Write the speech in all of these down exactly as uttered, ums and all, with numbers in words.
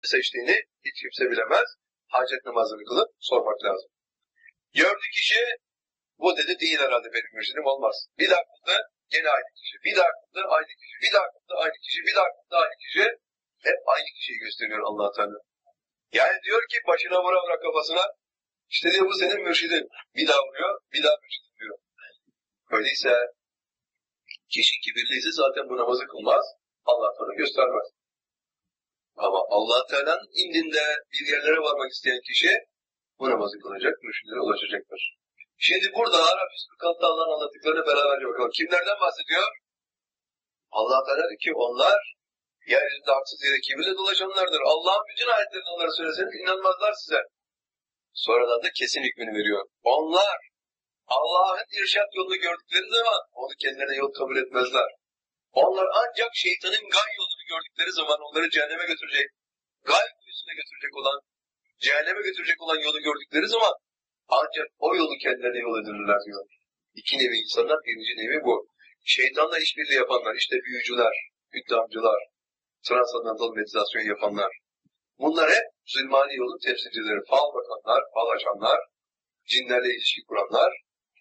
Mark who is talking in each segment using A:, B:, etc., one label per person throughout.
A: seçtiğini hiç kimse bilemez. Hacet namazını kılıp sormak lazım. Gördü kişi, bu dedi değil herhalde benim mürşidim, olmaz. Bir daha kıldı, gene aynı kişi. Bir daha kıldı, aynı kişi. Bir daha kıldı, aynı kişi. Bir daha kıldı, aynı kişi. Hep aynı kişiyi gösteriyor Allah Teala. Yani diyor ki başına vura vura kafasına, işte diyor bu senin mürşidin. Bir daha vuruyor, bir daha mürşidin diyor. Öyleyse kişi kibirliyse zaten bu namazı kılmaz, Allah Teala göstermez. Ama Allah Teala'nın indinde bir yerlere varmak isteyen kişi bu namazı kılacak, mürşidine ulaşacaktır. Şimdi burada Arap yüz kırk altıda Allah'ın anlattıklarını beraberce bakalım. Kimlerden bahsediyor? Allah Teala diyor ki onlar yeryüzünde haksız yere kibirle dolaşanlardır. Allah'ın bütün ayetlerini onlara söyleseniz inanmazlar size. Sonradan da kesin hükmünü veriyor. Onlar Allah'ın irşat yolunu gördükleri zaman onu kendilerine yol kabul etmezler. Onlar ancak şeytanın gay yolunu gördükleri zaman onları cehenneme götürecek, gay kuyusuna götürecek olan, cehenneme götürecek olan yolu gördükleri zaman ancak o yolu kendilerine yol edinirler diyor. İki nevi insanlar, birinci nevi bu. Şeytanla işbirliği yapanlar, işte büyücüler, hüddamcılar, transandantal meditasyon yapanlar. Bunlar hep zulmani yolun temsilcileri. Fal bakanlar, fal açanlar, cinlerle ilişki kuranlar.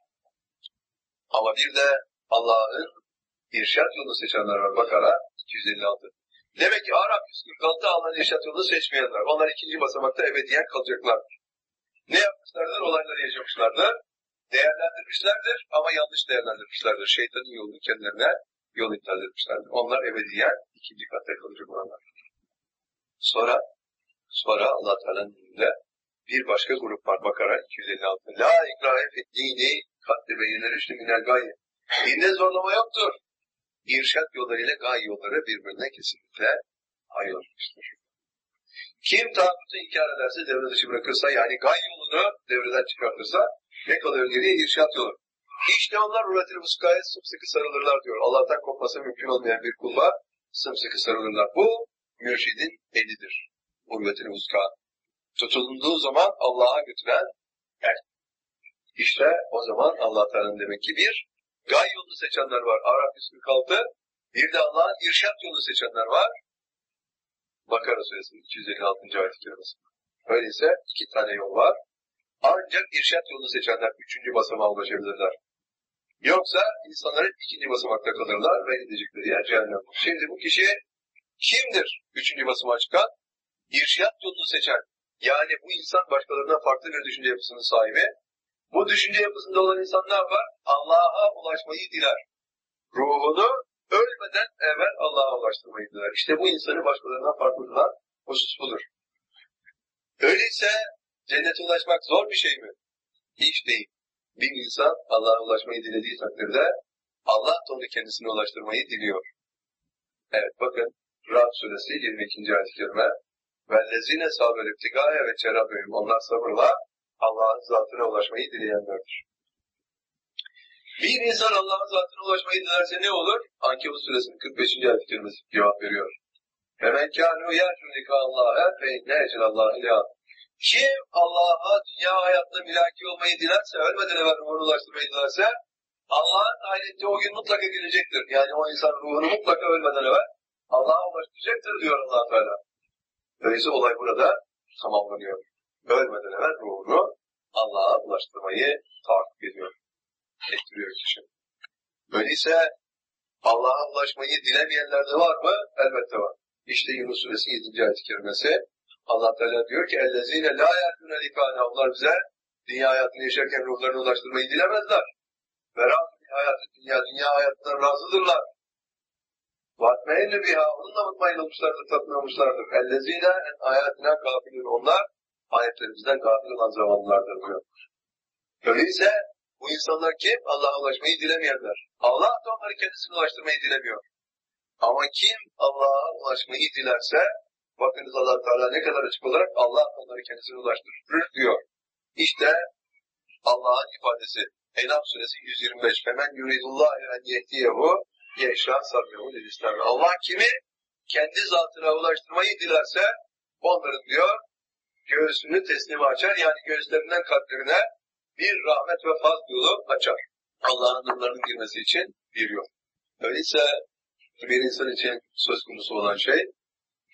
A: Ama bir de Allah'ın irşat yolunu seçenler var. Bakara iki yüz elli altı. Demek ki Arap yüz kırk altı Allah'ın irşat yolunu seçmeyenler. Onlar ikinci basamakta ebediyen kalacaklardır. Ne yapmışlardır? Olayları yaşamışlardır. Değerlendirmişlerdir ama yanlış değerlendirmişlerdir. Şeytanın yolunu kendilerine yol iptal etmişlerdir. Onlar ebediyen ikinci katta kalacak olanlar. Sonra sonra Allah Teala'nın önünde bir başka grup var. Bakara iki yüz elli altı. La ikrahe fiddini katli beyinler işte minel gaye. Dinde zorlama yoktur. İrşat yollarıyla gay yolları birbirine kesinlikle ayrılmıştır. Kim tağutu inkar ederse, devre dışı bırakırsa, yani gay yolunu devreden çıkartırsa ne kalıyor geriye? İrşat yolu. İşte onlar ruletil vuskaya sımsıkı sarılırlar diyor. Allah'tan kopması mümkün olmayan bir kulba sımsıkı sarılırlar. Bu mürşidin elidir. Ruletil vuska. Tutulduğu zaman Allah'a götüren el. İşte o zaman Allah Teala'nın demek ki bir gay yolunu seçenler var. Arap yüz kırk altı. Bir de Allah'ın irşat yolunu seçenler var. Bakara Suresinin iki yüz elli altıncı ayet-i kerimesi. Öyleyse iki tane yol var. Ancak irşat yolunu seçenler üçüncü basamağa ulaşabilirler. Yoksa insanlar hep ikinci basamakta kalırlar ve gidecekleri yer cehennem. Şimdi bu kişi kimdir? Üçüncü basamağa çıkan? İrşat yolunu seçen. Yani bu insan başkalarından farklı bir düşünce yapısının sahibi. Bu düşünce yapısında olan insan ne yapar? Allah'a ulaşmayı diler. Ruhunu ölmeden evvel Allah'a ulaştırmayı diler. İşte bu insanı başkalarından farklı kılan husus budur. Öyleyse cennete ulaşmak zor bir şey mi? Hiç değil. Bir insan Allah'a ulaşmayı dilediği takdirde Allah da onu kendisine ulaştırmayı diliyor. Evet bakın Ra'd suresi yirmi ikinci ayet-i kerime. وَالَّذِينَ سَابَ الْاِبْتِغَايَ وَچَرَبَهُمْ Onlar sabırla Allah'ın zatına ulaşmayı dileyenlerdir. Bir insan Allah'ın zatına ulaşmayı dilerse ne olur? Ankebut suresinin kırk beşinci ayet-i kerimesi cevap veriyor. فَمَنْ كَانُوا يَرْجُوا لِقَاءَ اللّٰهِ فَاِنَّ اَجْرَ اللّٰهِ لَا Kim Allah'a dünya hayatında mülaki olmayı dilerse, ölmeden evvel ruhunu ulaştırmayı dilerse, Allah'ın ahirette o gün mutlaka gelecektir. Yani o insan ruhunu mutlaka ölmeden evvel Allah'a ulaştıracaktır diyor Allah Teala. Öyleyse olay burada tamamlanıyor. Ölmeden evvel ruhunu Allah'a ulaştırmayı tahakkuk ediyor. Ettiriyor kişi. Öyleyse Allah'a ulaşmayı dilemeyenler de var mı? Elbette var. İşte Yunus suresi yedinci ayet-i kerimesi. Allah Teala diyor ki اَلَّذ۪ينَ لَا يَرْجُونَ لِقَانَا Onlar bize dünya hayatını yaşarken ruhlarını ulaştırmayı dilemezler. وَرَاضُ hayatı dünya, dünya hayatından razıdırlar. وَاتْمَيْنَ بِهَا Onunla mutmain olmuşlardır, tatmin olmuşlardır. اَلَّذ۪ينَ hayatına gafilin Onlar ayetlerimizden gafil olan zamanlardır diyor. Öyleyse bu insanlar kim? Allah'a ulaşmayı dilemeyenler. Allah da onları kendisine ulaştırmayı dilemiyor. Ama kim Allah'a ulaşmayı dilerse, bakınız Allah Teala ne kadar açık olarak Allah onları kendisine ulaştırır diyor. İşte Allah'ın ifadesi. Enam suresi yüz yirmi beş. Femen yuridullahu en yehdiyehu yeşrah sadrahu lil-İslam. Allah kimi kendi zatına ulaştırmayı dilerse, onların diyor göğsünü teslime açar. Yani göğüslerinden kalplerine bir rahmet ve fazl yolu açar. Allah'ın nurlarının girmesi için bir yol. Öyleyse bir insan için söz konusu olan şey,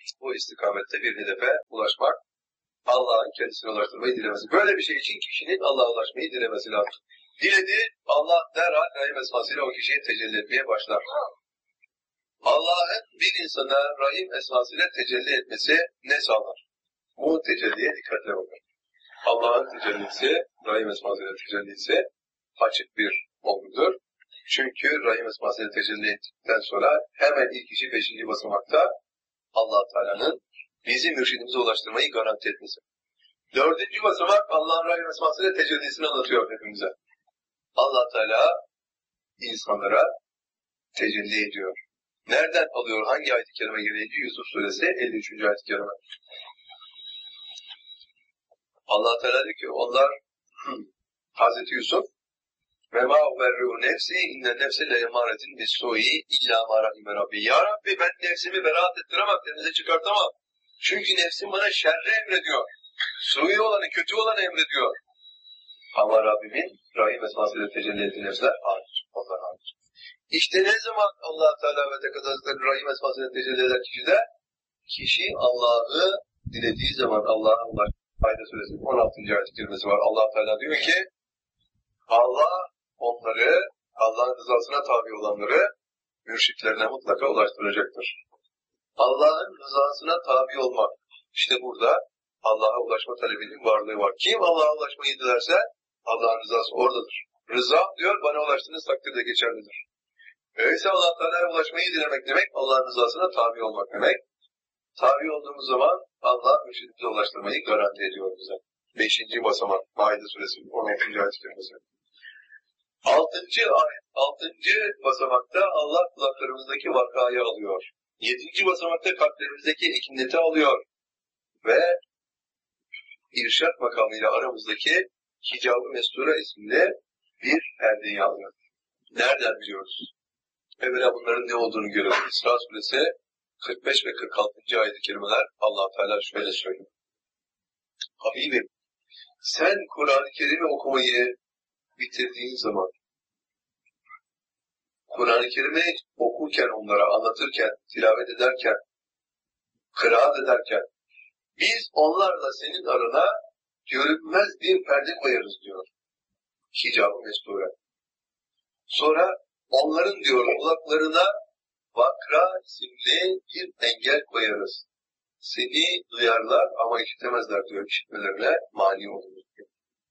A: bu istikamette bir hedefe ulaşmak, Allah'ın kendisine ulaştırmayı dilemesi. Böyle bir şey için kişinin Allah'a ulaşmayı dilemesi lazım. Diledi, Allah derhal Rahim esmasıyla o kişiye tecelli etmeye başlar. Allah'ın bir insana Rahim esmasıyla tecelli etmesi ne sağlar? Bu tecelliye dikkatle bakın. Allah'ın tecellisi, Rahim esmasıyla tecellisi açık bir olgudur. Çünkü Rahim esmasıyla tecelli ettikten sonra hemen ilk işi beşinci basamakta Allah Teala'nın bizi mürşidimize ulaştırmayı garanti etmesi. Dördüncü basamak Allah'ın Rahim esmasıyla tecellisini anlatıyor hepimize. Allah Teala insanlara tecelli ediyor. Nereden alıyor? Hangi ayet-i kerime gereği? Yusuf suresi elli üçüncü ayet-i kerime. Allah Teala diyor ki onlar Hazreti Yusuf ve ma uberri'u nefsi inne nefse le emaretin bis-su'i illa ma rahime rabbi. Ya Rabbi ben nefsimi beraat ettiremem, denize çıkartamam. Çünkü nefsim bana şerri emrediyor. Su'i olanı, kötü olanı emrediyor. Ama Rabbimin Rahim esmasıyla tecelli ettiği nefsler hariç. Onlar hariç. İşte ne zaman Allah Teala ve Tekadüs Hazretleri Rahim esmasıyla tecelli eden kişide, kişi Allah'ı dilediği zaman Allah'a ulaşır. Ayda Suresi'nin on altıncı ayet-i kerimesi var. Allah Teala diyor ki, Allah onları, Allah'ın rızasına tabi olanları mürşitlerine mutlaka ulaştıracaktır. Allah'ın rızasına tabi olmak, işte burada Allah'a ulaşma talebinin varlığı var. Kim Allah'a ulaşmayı dilerse Allah'ın rızası oradadır. Rıza diyor bana ulaştığınız takdirde geçerlidir. Öyleyse Allah Teala'ya ulaşmayı dilemek demek Allah'ın rızasına tabi olmak demek. Tabi olduğumuz zaman Allah mürşidimize ulaştırmayı garanti ediyor bize. Beşinci basamak Maide Suresi'nin on altıncı ayet-i kerimesi. Altıncı ayet, altıncı basamakta Allah kulaklarımızdaki vakayı alıyor. Yedinci basamakta kalplerimizdeki ekinleti alıyor. Ve irşat makamıyla aramızdaki Hicab-ı Mestura isimli bir perdeyi alıyor. Nereden biliyoruz? Evvela bunların ne olduğunu görüyoruz. İsra Suresi kırk beş ve kırk altıncı ayet-i kerimeler Allah Teala şöyle söylüyor. Habibim, sen Kur'an-ı Kerim'i okumayı bitirdiğin zaman, Kur'an-ı Kerim'i okurken onlara, anlatırken, tilavet ederken, kıraat ederken, biz onlarla senin arana görünmez bir perde koyarız diyor. Hicab-ı Mestura. Sonra onların diyor kulaklarına vakra isimli bir engel koyarız. Seni duyarlar ama işitemezler diyor. İşitmelerine mani olur diyor.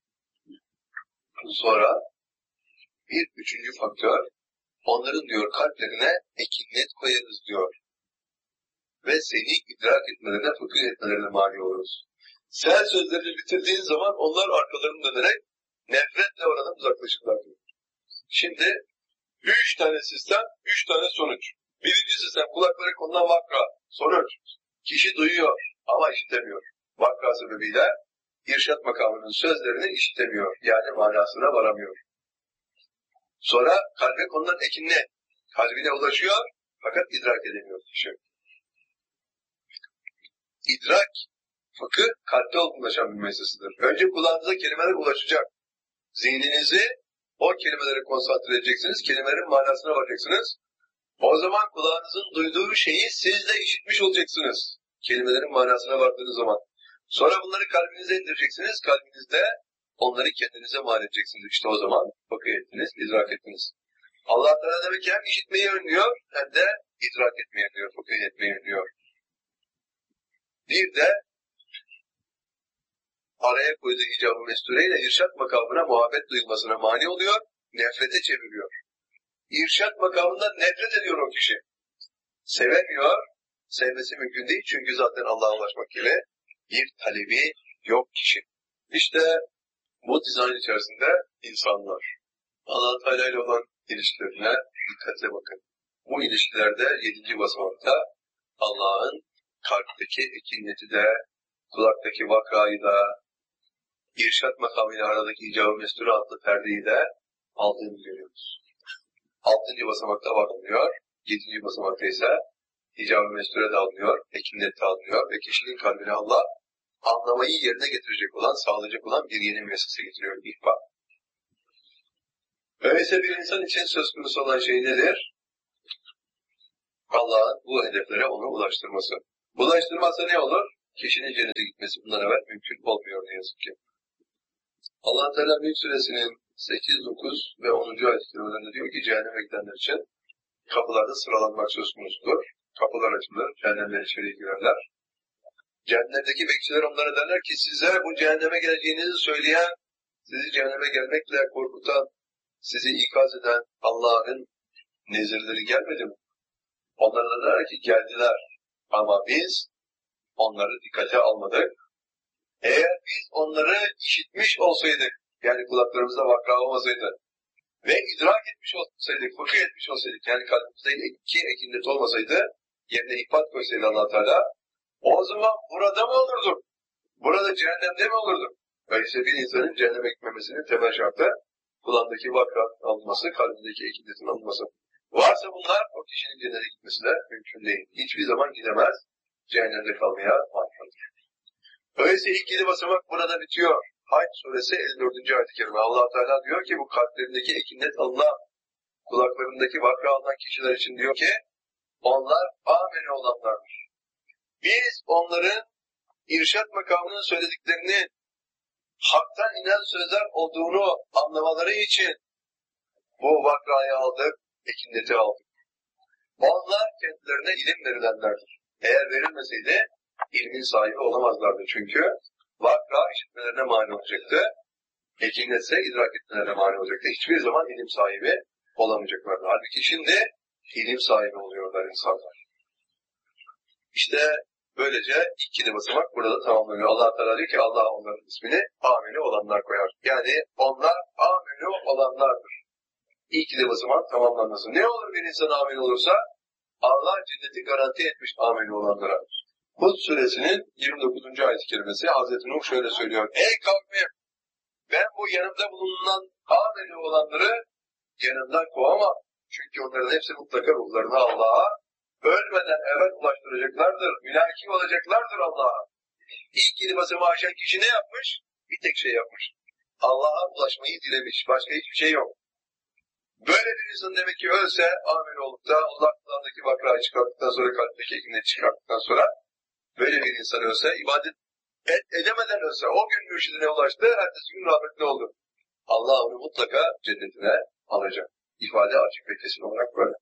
A: Sonra bir üçüncü faktör, onların diyor kalplerine ekinlet koyarız diyor. Ve seni idrak etmelerine, fıkıh etmelerine mani oluruz. Sen sözlerini bitirdiğin zaman onlar arkalarını dönerek nefretle oradan uzaklaşırlar diyor. Şimdi üç tane sistem, üç tane sonuç. Birinci sistem kulakları konulan vakra. Sonuç. Kişi duyuyor ama işitemiyor. Vakra sebebiyle irşat makamının sözlerini işitemiyor. Yani manasına varamıyor. Sonra kalbe konulan ekinle kalbine ulaşıyor fakat idrak edemiyor kişi. İdrak, fıkıh kalpte olgunlaşan bir meselesidir. Önce kulağınıza kelimeler ulaşacak. Zihninizi o kelimelere konsantre edeceksiniz, kelimelerin manasına varacaksınız. O zaman kulağınızın duyduğu şeyi siz de işitmiş olacaksınız. Kelimelerin manasına vardığınız zaman. Sonra bunları kalbinize indireceksiniz, kalbinizde onları kendinize mal edeceksiniz. İşte o zaman fıkıh ettiniz, idrak ettiniz. Allah Teala demek ki hem işitmeyi önlüyor hem de idrak etmeyi önlüyor, fıkıh etmeyi önlüyor. Bir de araya koyduğu icab-ı mestureyle irşat makamına muhabbet duyulmasına mani oluyor, nefrete çeviriyor. İrşat makamından nefret ediyor o kişi. Sevemiyor, sevmesi mümkün değil çünkü zaten Allah'a ulaşmak gibi bir talebi yok kişi. İşte bu dizayn içerisinde insanlar Allah Teala ile olan ilişkilerine dikkatle bakın. Bu ilişkilerde yedinci basamakta Allah'ın kalpteki ekinleti de, kulaktaki vakayı da, irşat makamıyla aradaki icab-ı mesture adlı perdeyi de aldığını görüyoruz. Altıncı basamakta alınıyor, yedinci basamakta ise icab-ı mesture de alınıyor, ekinlet de alınıyor ve kişinin kalbine Allah anlamayı yerine getirecek olan, sağlayacak olan bir yeni müessese getiriyor, ihba. Öyleyse bir insan için söz konusu olan şey nedir? Allah'ın bu hedeflere onu ulaştırması. Bulaştırmazsa ne olur? Kişinin cennete gitmesi bundan evvel mümkün olmuyor ne yazık ki. Allah Teala Mülk Suresinin sekiz, dokuz ve onuncu ayet-i kerimelerinde diyor ki cehenneme gidenler için kapılarda sıralanmak söz konusudur. Kapılar açılır, cehennemden içeriye girerler. Cehennemdeki bekçiler onlara derler ki size bu cehenneme geleceğinizi söyleyen, sizi cehenneme gelmekle korkutan, sizi ikaz eden Allah'ın nezirleri gelmedi mi? Onlara da derler ki geldiler ama biz onları dikkate almadık. Eğer biz onları işitmiş olsaydık, yani kulaklarımızda vakra olmasaydı ve idrak etmiş olsaydık, fıkıh etmiş olsaydık, yani kalbimizde iki ekindet olmasaydı, yerine ihbat koysaydı Allah Teala, o zaman burada mı olurduk? Burada cehennemde mi olurduk? Öyleyse bir insanın cehenneme gitmemesinin temel şartı, kulağındaki vakra alınması, kalbindeki ekindetin alınması. Varsa bunlar, o kişinin cennete gitmesi de mümkün değil. Hiçbir zaman gidemez, cehennemde kalmaya mahkumdur. Öyleyse ilk yedi basamak burada bitiyor. Hac suresi elli dördüncü ayet-i kerime. Allah Teala diyor ki bu kalplerindeki ekindet alınan, kulaklarındaki vakra alınan kişiler için diyor ki onlar ameli olanlardır. Biz onların irşat makamının söylediklerini haktan inen sözler olduğunu anlamaları için bu vakrayı aldık, ekindeti aldık. Onlar kendilerine ilim verilenlerdir. Eğer verilmeseydi ilmin sahibi olamazlardı çünkü vakra işitmelerine mani olacaktı. Ekindetse idrak etmelerine mani olacaktı. Hiçbir zaman ilim sahibi olamayacaklardı. Halbuki şimdi ilim sahibi oluyorlar insanlar. İşte böylece ikili basamak burada tamamlanıyor. Allah Teala diyor ki Allah onların ismini ameli olanlar koyar. Yani onlar ameli olanlardır. İkili basamak tamamlanması. Ne olur bir insan ameli olursa Allah cenneti garanti etmiş ameli olanlara. Hud suresinin yirmi dokuzuncu ayet-i kerimesi Hazreti Nuh şöyle söylüyor. Ey kavmim ben bu yanımda bulunan ameli olanları yanımdan kovamam. Çünkü onların hepsi mutlaka ruhlarını Allah'a ölmeden evvel ulaştıracaklardır. Mülaki olacaklardır Allah'a. İlk yedi basamağı aşan kişi ne yapmış? Bir tek şey yapmış. Allah'a ulaşmayı dilemiş. Başka hiçbir şey yok. Böyle bir insan demek ki ölse amel olup da Allah kulağındaki vakrayı çıkarttıktan sonra kalbindeki ekini çıkarttıktan sonra böyle bir insan ölse ibadet et, edemeden ölse o gün mürşidine ulaştı. Ertesi gün rahmetli oldu. Allah onu mutlaka cennetine alacak. İfade açık ve kesin olarak böyle.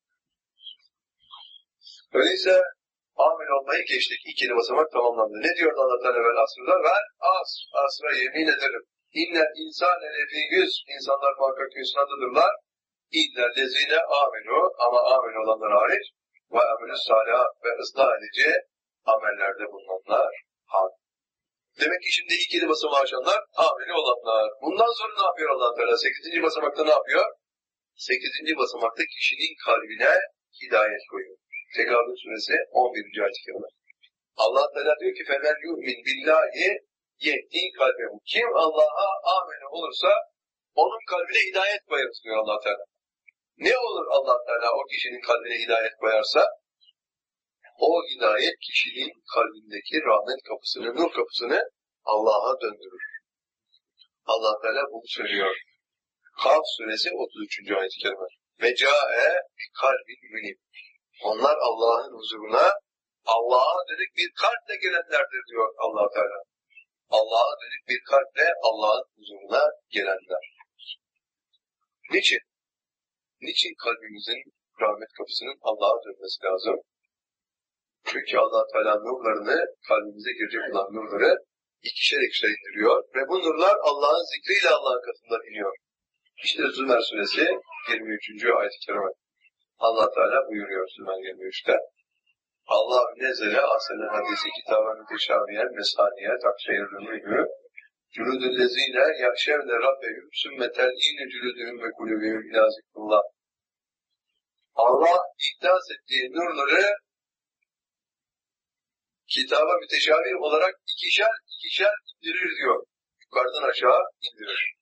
A: Öyleyse amel olmayı geçtik. İkili basamak tamamlandı. Ne diyor Allah Teala vel asrda? Vel as, asra yemin ederim. İnnel insan elefi yüz. İnsanlar muhakkak hüsnadadırlar. İller lezine amelu ama amel olanlar hariç ve amelü salih ve ıslah edici amellerde bulunanlar hariç. Demek ki şimdi ikili basamağı aşanlar ameli olanlar. Bundan sonra ne yapıyor Allah Teala? Sekizinci basamakta ne yapıyor? Sekizinci basamakta kişinin kalbine hidayet koyuyor. Tekabül suresi on birinci ayet-i kerime. Allah Teala diyor ki فَمَنْ يُؤْمِنْ بِاللّٰهِ يَهْدِي قَلْبَهُ. Kim Allah'a ameli olursa onun kalbine hidayet koyarız diyor Allah Teala. Ne olur Allah Teala o kişinin kalbine hidayet koyarsa? O hidayet kişinin kalbindeki rahmet kapısını, nur kapısını Allah'a döndürür. Allah Teala bunu söylüyor. Kaf suresi otuz üçüncü ayet-i kerime. Vecae kalbin münib. Onlar Allah'ın huzuruna Allah'a dönük bir kalple gelenlerdir diyor Allah Teala. Allah'a dönük bir kalple Allah'ın huzuruna gelenler. Niçin? Niçin kalbimizin rahmet kapısının Allah'a dönmesi lazım? Çünkü Allah Teala nurlarını, kalbimize girecek olan nurları ikişer ikişer indiriyor ve bu nurlar Allah'ın zikriyle Allah'ın katından iniyor. İşte Zümer suresi yirmi üçüncü ayet-i kerime. Allah Teala buyuruyor Zümer yirmi üçte. Allah nezele aselen hadisi kitaben müteşabiyen mesaniye takşehirli mühü cülüdüllezine yakşevne rabbehüm sümmetel yine cülüdühüm ve kulübühüm ila zikrullah. Allah ihdas ettiği nurları kitaba müteşabih olarak ikişer ikişer indirir diyor. Yukarıdan aşağı indirir.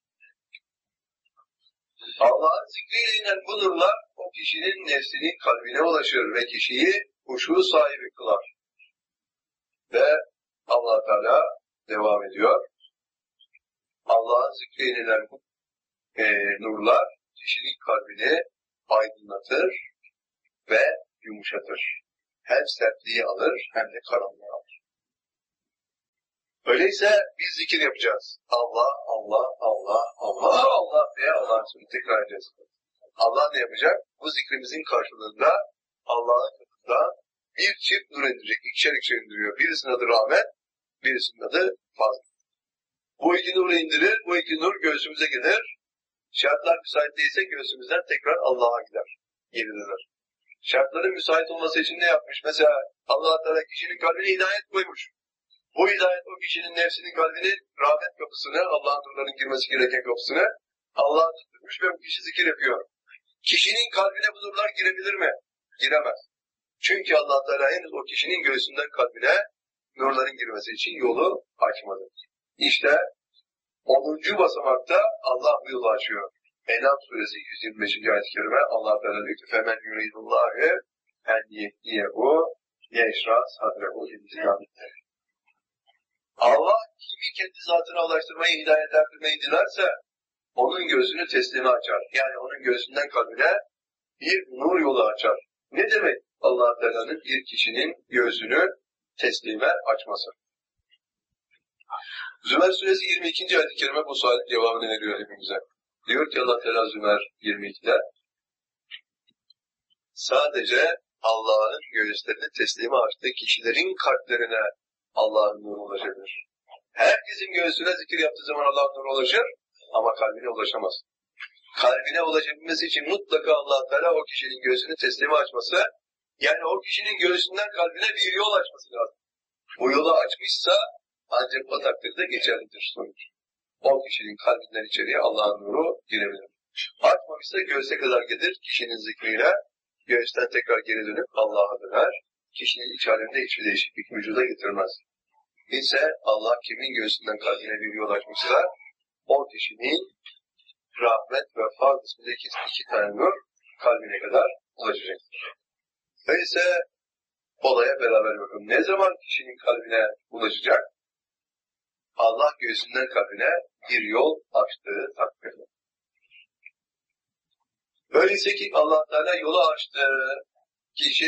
A: Allah'ın zikriyle inen bu nurlar o kişinin nefsinin kalbine ulaşır ve kişiyi huşu sahibi kılar. Ve Allah Teala devam ediyor. Allah'ın zikriyle inen bu e, nurlar kişinin kalbini aydınlatır ve yumuşatır. hem sertliği alır hem de karanlığı alır. Öyleyse biz zikir yapacağız. Allah, Allah, Allah, Allah, Allah diye Allah'ın sözünü tekrar edeceğiz. Allah ne yapacak? Bu zikrimizin karşılığında Allah'ın katında bir çift nur indirecek. İkişer ikişer indiriyor. Birisinin adı rahmet, birisinin adı fazl. Bu iki nuru indirir, bu iki nur göğsümüze gelir. Şartlar müsait değilse göğsümüzden tekrar Allah'a gider. Geri döner. Şartların müsait olması için ne yapmış? Mesela Allah Teala kişinin kalbine hidayet koymuş. Bu hidayet o kişinin nefsinin kalbinin rahmet kapısını, Allah'ın nurlarının girmesi gereken kapısını Allah'a tutmuş ve bu kişi zikir yapıyor. Kişinin kalbine bu nurlar girebilir mi? Giremez. Çünkü Allah Teala henüz o kişinin göğsünden kalbine nurların girmesi için yolu açmadı. İşte onuncu basamakta Allah bu yolu açıyor. En'am suresi yüz yirmi beşinci ayet-i kerime Allah Teala diyor ki فَمَنْ يُرِيدُ اللّٰهِ اَنْ يَهْدِيَهُ يَشْرَى صَدْرَهُ لِلْإِسْلَامِ. Allah kimi kendi zatına ulaştırmayı, hidayet erdirmeyi dilerse onun göğsünü teslime açar. Yani onun göğsünden kalbine bir nur yolu açar. Ne demek Allah Teala'nın bir kişinin göğsünü teslime açması? Zümer suresi yirmi ikinci ayet-i kerime bu sualin cevabını veriyor hepimize. Diyor ki Allah Teala Zümer yirmi ikide sadece Allah'ın göğüslerini teslime açtığı kişilerin kalplerine Allah'ın nuru ulaşabilir. Herkesin göğsüne zikir yaptığı zaman Allah'ın nuru ulaşır ama kalbine ulaşamaz. Kalbine ulaşabilmesi için mutlaka Allah Teala o kişinin göğsünü teslime açması, yani o kişinin göğsünden kalbine bir yol açması lazım. Bu yolu açmışsa ancak o takdirde geçerlidir sonuç. O kişinin kalbinden içeriye Allah'ın nuru girebilir. Açmamışsa göğse kadar gelir, kişinin zikriyle göğüsten tekrar geri dönüp Allah'a döner. Kişinin iç aleminde hiçbir değişiklik vücuda getirmez. İse Allah kimin göğsünden kalbine bir yol açmışsa o kişinin rahmet ve farz ismindeki iki tane nur kalbine kadar ulaşacaktır. Öyleyse olaya beraber bakalım. Ne zaman kişinin kalbine ulaşacak? Allah göğsünden kalbine bir yol açtığı takdirde. Öyleyse ki Allah Teala yolu açtığı kişi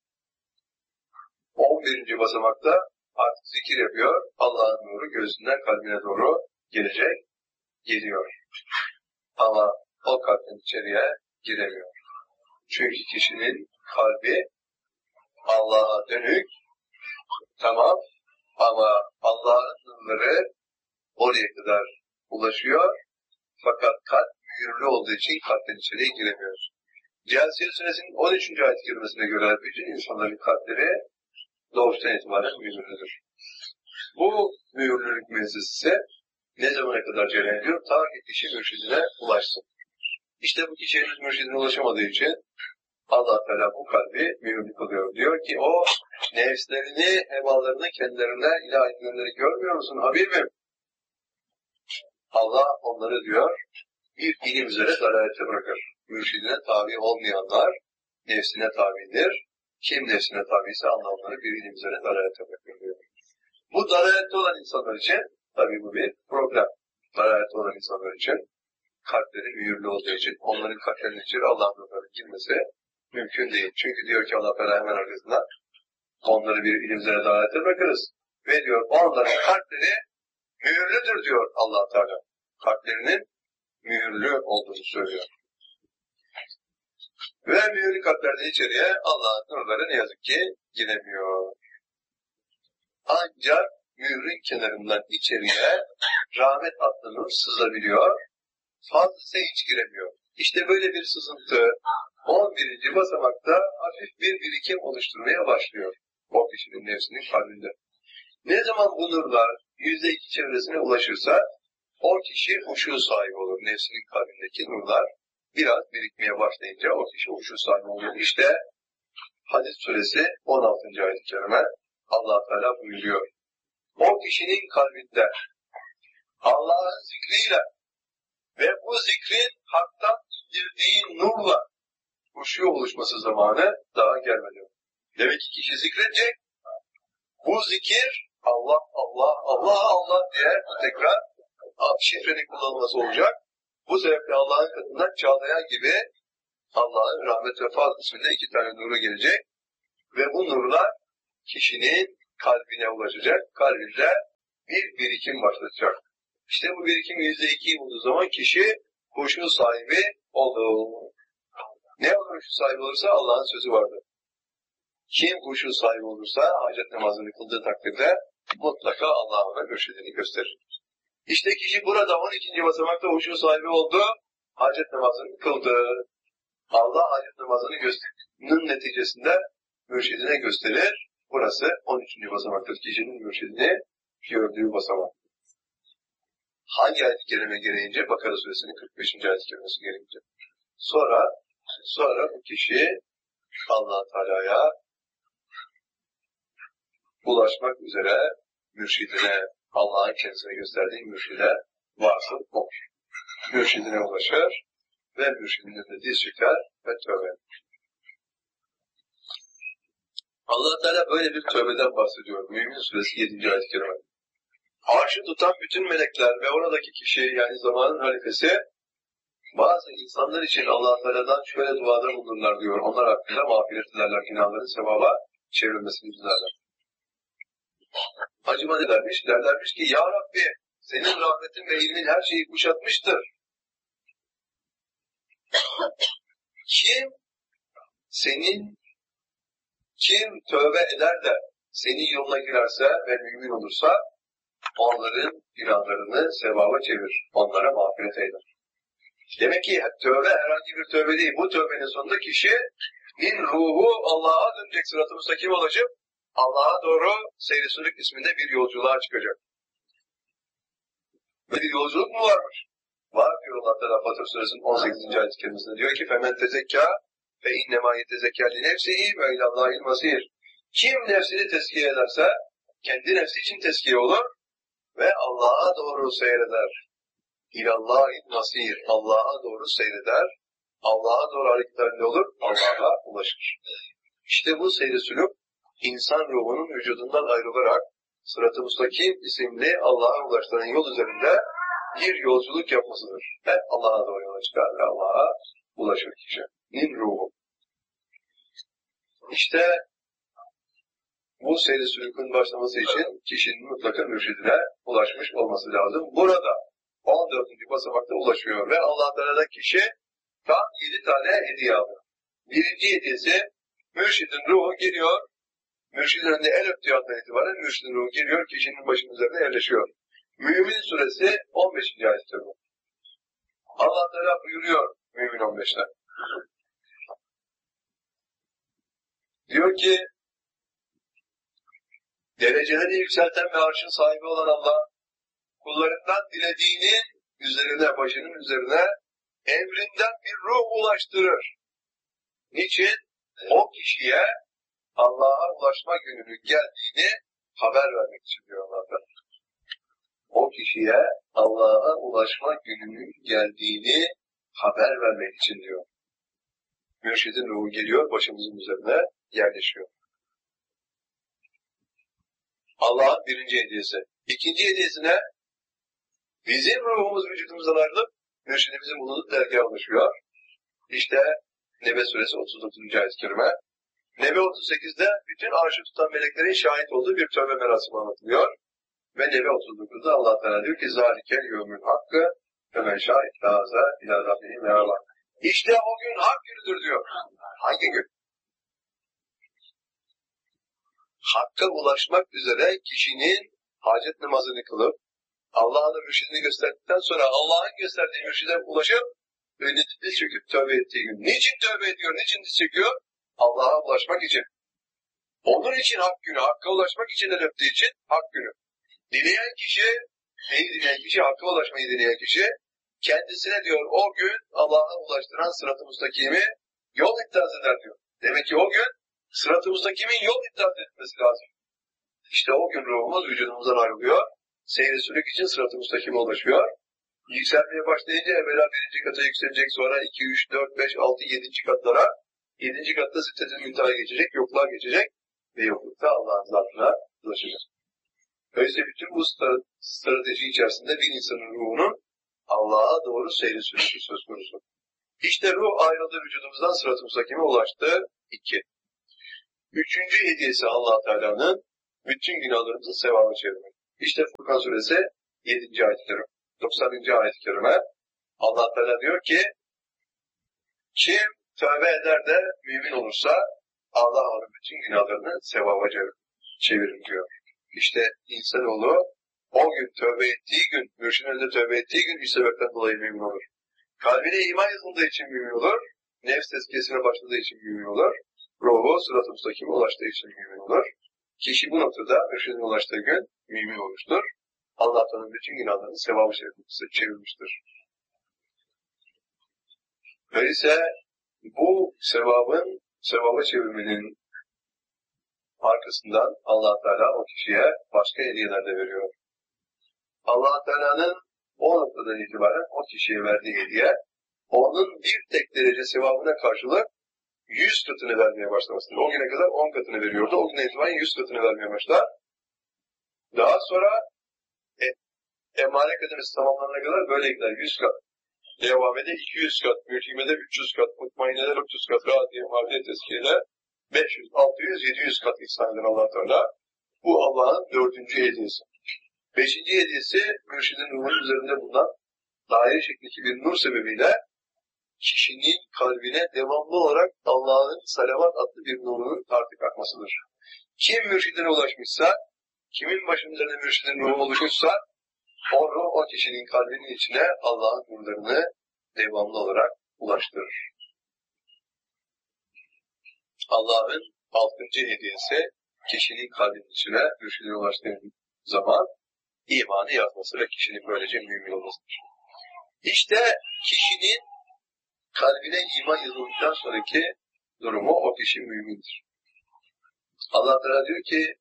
A: on birinci basamakta artık zikir yapıyor. Allah'ın nuru göğsünden kalbine doğru gelecek, geliyor. Ama o kalbin içeriye giremiyor. Çünkü kişinin kalbi Allah'a dönük, tamam, ama Allah'ın nurları oraya kadar ulaşıyor. Fakat kalp mühürlü olduğu için kalpten içeriye giremiyor. Câsiye suresinin on üçüncü ayet-i kerimesine göre bütün insanların kalpleri doğuştan itibaren mühürlüdür. Bu mühürlülük mevzisi ne zamana kadar cereyan ediyor? Ta ki kişi mürşidine ulaşsın. İşte bu kişi henüz mürşidine ulaşamadığı için Allah Teala bu kalbi mühürlü kılıyor. Diyor ki o nefslerini, hevalarını kendilerine ilah edinenleri görmüyor musun Habibim? Allah onları diyor bir ilim üzere dalalete bırakır. Mürşidine tabi olmayanlar nefsine tabidir. Kim nefsine tabiyse Allah onları bir ilim üzere dalalete bırakır diyor. Bu dalalette olan insanlar için tabii bu bir problem. Dalalette olan insanlar için kalpleri mühürlü olduğu için onların kalplerinin içeri Allah'ın nurlarının girmesi mümkün değil. Çünkü diyor ki Allah Teala hemen arkasından onları bir ilim üzere dalalete bırakırız. Ve diyor onların kalpleri mühürlüdür diyor Allah Teala. Kalplerinin mühürlü olduğunu söylüyor. Ve mühürlü kalplerden içeriye Allah'ın nurları ne yazık ki giremiyor. Ancak mühürün kenarından içeriye rahmet adlı nur sızabiliyor. Fazlası hiç giremiyor. İşte böyle bir sızıntı on birinci basamakta hafif bir birikim oluşturmaya başlıyor. O kişinin nefsinin kalbinde. Ne zaman bu nurlar yüzde iki çevresine ulaşırsa o kişi huşu sahibi olur. Nefsinin kalbindeki nurlar biraz birikmeye başlayınca o kişi huşu sahibi olur. İşte Hadis suresi on altıncı ayet-i kerime Allah Teala buyuruyor. O kişinin kalbinde Allah'ın zikriyle ve bu zikrin haktan indirdiği nurla huşu oluşması zamanı daha gelmedi. Demek ki kişi zikredecek. Bu zikir Allah, Allah, Allah, Allah diye tekrar şifrenin kullanılması olacak. Bu sebeple Allah'ın katından çağlayan gibi Allah'ın rahmet ve fazl isminde iki tane nuru gelecek. Ve bu nurlar kişinin kalbine ulaşacak. Kalbinde bir birikim başlayacak. İşte bu birikim yüzde ikiyi bulduğu zaman kişi huşu sahibi olur. Ne olur huşu sahibi olursa Allah'ın sözü vardır. Kim huşu sahibi olursa hacet namazını kıldığı takdirde mutlaka Allah'a mürşidini gösterir. İşte kişi burada on ikinci basamakta huşu sahibi oldu, hacet namazını kıldı. Allah hacet namazını gösterdiğinin neticesinde mürşidine gösterir. Burası on üçüncü basamaktır. Kişinin mürşidini gördüğü basamak. Hangi ayet-i kerime gereğince? Bakara suresinin kırk beşinci ayet-i kerimesi gereğince. Sonra, sonra bu kişi Allah-u Teala'ya ulaşmak üzere mürşidine, Allah'ın kendisine gösterdiği mürşide vasıl olur. Mürşidine ulaşır ve mürşidine de diz çeker ve tövbe eder. Allah Teala böyle bir tövbeden bahsediyor. Mü'min suresi yedinci ayet-i kerime. Arşı tutan bütün melekler ve oradaki kişi, yani zamanın halifesi, bazı insanlar için Allah Teala'dan şöyle duada bulunurlar diyor. Onlar hakkında mağfiret ederler, günahların sevaba çevrilmesini dilerler. Acaba ne dermiş? Derlermiş ki, Ya Rabbi, senin rahmetin ve ilmin her şeyi kuşatmıştır. Kim senin, kim tövbe eder de senin yoluna girerse ve mümin olursa, onların günahlarını sevaba çevirir. Onlara mağfiret eder. Demek ki tövbe herhangi bir tövbe değil. Bu tövbenin sonunda kişinin ruhu Allah'a dönecek, sırat-ı müstakim olacak. Allah'a doğru seyri sülük isminde bir yolculuğa çıkacak. Böyle bir yolculuk mu varmış? Var diyor Allah Teala Fatır Suresinin on sekizinci ayet-i kerimesinde. Diyor ki فَمَنْ تَزَكَّى فَاِنَّمَا يَتَزَكَّى لِنَفْسِهِ وَاِلَى اللّٰهِ الْمَصِيرِ Kim nefsini tezkiye ederse, kendi nefsi için tezkiye olur ve Allah'a doğru seyreder. İlallâhil masîr. Allah'a doğru seyreder. Allah'a doğru hareket halinde olur. Allah'a ulaşır. İşte bu seyri sülük insan ruhunun vücudundan ayrılarak Sırat-ı Müstakim isimli Allah'a ulaştıran yol üzerinde bir yolculuk yapmasıdır. Hep Allah'a doğru yola çıkar ve Allah'a ulaşır kişinin ruhu. İşte bu seyri sülükün başlaması için kişinin mutlaka mürşidine ulaşmış olması lazım. Burada on dördüncü basamakta ulaşıyor ve Allah Teala'dan kişi tam yedi tane hediye alıyor. Birinci hediyesi mürşidin ruhu geliyor. Mürşidin önünde el öptüğü andan itibaren mürşidin ruhu geliyor, kişinin başının üzerine yerleşiyor. Mümin suresi on beşinci ayet-i kerime. Allah Teala buyuruyor Mümin on beşte. Diyor ki, dereceleri yükselten ve arşın sahibi olan Allah, kullarından dilediğinin üzerine, başının üzerine emrinden bir ruh ulaştırır. Niçin? O kişiye Allah'a ulaşma gününün geldiğini haber vermek için diyor Allah. O kişiye Allah'a ulaşma gününün geldiğini haber vermek için diyor. Mürşidin ruhu geliyor, başımızın üzerine yerleşiyor. Allah'ın birinci hediyesi. İkinci hediyesine bizim ruhumuz vücudumuzdan ayrılıp mürşidimizin bulunup dergaha ulaşıyor. İşte Nebe suresi otuz dokuzuncu ayet-i kerime. Nebe otuz sekizde bütün arşı tutan meleklerin şahit olduğu bir tövbe merasimi anlatılıyor. Ve Nebe otuz dokuzda Allah Teala diyor ki zâlikel yevmül hakkı femen şahit lâze ilâ rabbihî meâlâ. İşte o gün hak günüdür diyor. Hangi gün? Hakka ulaşmak üzere kişinin hacet namazını kılıp Allah'ın mürşidini gösterdikten sonra Allah'ın gösterdiği mürşide ulaşıp önüne diz çöküp tövbe ettiği gün. Niçin tövbe ediyor? Niçin diz çekiyor? Allah'a ulaşmak için. Onun için hak günü. Hakka ulaşmak için el öptüğü için hak günü. Dileyen kişi, neyi dileyen kişi? Hakka ulaşmayı dileyen kişi kendisine diyor o gün Allah'a ulaştıran sırat-ı müstakimi yol iddiaz eder diyor. Demek ki o gün sırat-ı müstakimin yol iddiaz etmesi lazım. İşte o gün ruhumuz vücudumuzdan ayrılıyor. Seyri sülük için sırat-ı müstakime ulaşıyor. Yükselmeye başlayınca evvela birinci kata yükselecek, sonra iki, üç, dört, beş, altı, yedinci katlara, yedinci katta Siddetül Münteha'ya geçecek, yokluğa geçecek ve yoklukta Allah'ın zatına ulaşacak. Öyleyse bütün bu strateji içerisinde bir insanın ruhunun Allah'a doğru seyri sülükü söz konusu. İşte ruh ayrıldı vücudumuzdan sırat-ı müstakime ulaştı. İki. Üçüncü hediyesi Allah Teala'nın bütün günahlarımızı sevaba çevirmek. İşte Furkan Suresi yedinci ayet-i kerime, doksanıncı ayet-i kerime. Allah Teala diyor ki, kim tövbe eder de mümin olursa Allah onun bütün günahlarını sevaba çevirir diyor. İşte insanoğlu o gün tövbe ettiği gün, mürşidinde tövbe ettiği gün bir sebepten dolayı mümin olur. Kalbine iman yazıldığı için mümin olur, nefs tezkiyesine başladığı için mümin olur, ruhu sırat-ı müstakime ulaştığı için mümin olur. Kişi bu noktada mürşidine ulaştığı gün mümin olmuştur. Allah onun bütün günahlarını sevaba çevirmiştir. Öyleyse bu sevabın, sevaba çevirmenin arkasından Allah Teala o kişiye başka hediyeler de veriyor. Allah Teala'nın o noktadan itibaren o kişiye verdiği hediye, onun bir tek derece sevabına karşılık yüz katını vermeye başlamasıdır. O güne kadar on katını veriyordu, o güne itibaren yüz katını vermeye başlar. Daha sonra e, emare kademesi tamamlanana kadar böyle gider, yüz kat. Devamede iki yüz kat, mülkimede üç yüz kat, mutmaineler üç yüz kat, rahat-i marifet tezkiyeyle beş yüz, altı yüz, yedi yüz kat ihsan eder Allah Teala. Bu Allah'ın dördüncü hediyesi. Beşinci hediyesi, mürşidin ruhunun üzerinde bulunan daire şeklindeki bir nur sebebiyle kişinin kalbine devamlı olarak Allah'ın salavat adlı bir nurunun artık akmasıdır. Kim mürşidine ulaşmışsa, kimin başının üzerinde mürşidin ruhu oluşmuşsa, o ruh o kişinin kalbinin içine Allah'ın nurlarını devamlı olarak ulaştırır. Allah'ın altıncı hediyesi, kişinin kalbinin içine mürşidine ulaştığı zaman imanı yazması ve kişinin böylece mümin olmasıdır. İşte kişinin kalbine iman yazıldıktan sonraki durumu o kişi mümindir. Allah Teala diyor ki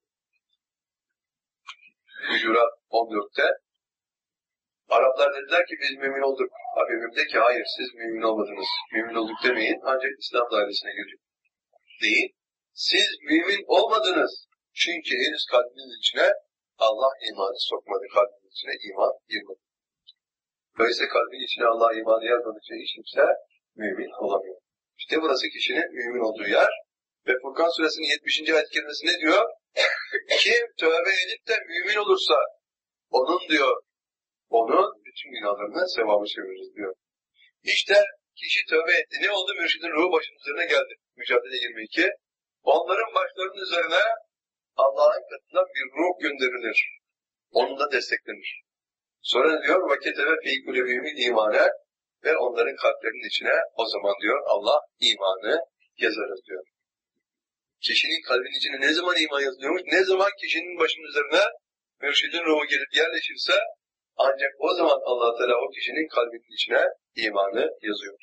A: Hucurat on dörtte Araplar dediler ki biz mümin olduk. Habibim de ki hayır siz mümin olmadınız. Mümin olduk demeyin ancak İslam dairesine girecek. Değil. Siz mümin olmadınız. Çünkü henüz kalbinin içine Allah imanı sokmadı. Kalbinin içine iman girmedi. Dolayısıyla kalbin içine Allah imanı yazmadıkça hiç kimse mümin olamıyor. İşte burası kişinin mümin olduğu yer. Ve Furkan Suresinin yetmişinci ayet-i kerimesi ne diyor? Kim tövbe edip de mümin olursa onun diyor, onun bütün günahlarını sevabı çeviririz diyor. İşte kişi tövbe etti. Ne oldu? Mürşidin ruhu başının üzerine geldi. Mücadele yirmi iki. Onların başlarının üzerine Allah'ın katından bir ruh gönderilir. Onunla desteklenir. Sonra ne diyor? Vakiteve fî kulübîmin imane ve onların kalplerinin içine o zaman diyor Allah imanı yazarız diyor. Kişinin kalbinin içine ne zaman iman yazılıyormuş? Ne zaman kişinin başının üzerine mürşidin ruhu gelip yerleşirse ancak o zaman Allah Teala o kişinin kalbinin içine imanı yazıyor.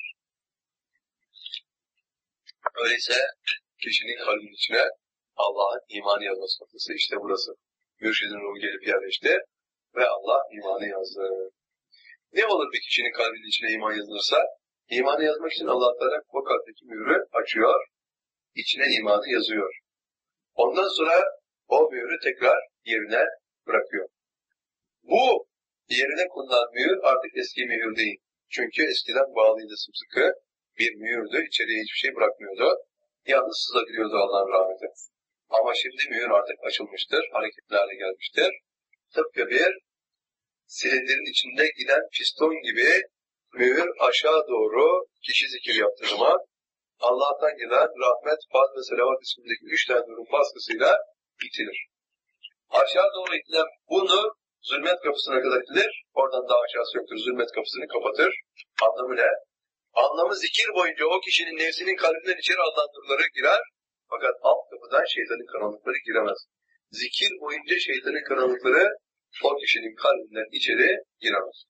A: Öyleyse kişinin kalbinin içine Allah'ın imanı yazması noktası işte burası. Mürşidin ruhu gelip yerleşti ve Allah imanı yazdı. Ne olur bir kişinin kalbinin içine iman yazılırsa? İmanı yazmak için Allah Teala o kalpteki mührü açıyor, içine imanı yazıyor. Ondan sonra o mührü tekrar yerine bırakıyor. Bu yerine konulan mühür artık eski mühür değil. Çünkü eskiden bağlıydı sımsıkı bir mühürdü, içeriye hiçbir şey bırakmıyordu. Yalnız sızabiliyordu Allah'ın rahmeti. Ama şimdi mühür artık açılmıştır, hareketli hale gelmiştir. Tıpkı bir silindirin içinde giden piston gibi mühür aşağı doğru kişi zikir yaptığı zaman Allah'tan gelen rahmet, faz ve selavat ismindeki üç tane nurun baskısıyla itilir. Aşağı doğru itilen bu nur zulmet kapısına kadar itilir. Oradan daha aşağısı yoktur. Zulmet kapısını kapatır. Anlamı ne? Anlamı zikir boyunca o kişinin nefsinin kalbinden içeri Allah'ın nurları girer. Fakat alt kapıdan şeytanın karanlıkları giremez. Zikir boyunca şeytanın karanlıkları o kişinin kalbinden içeri giremez.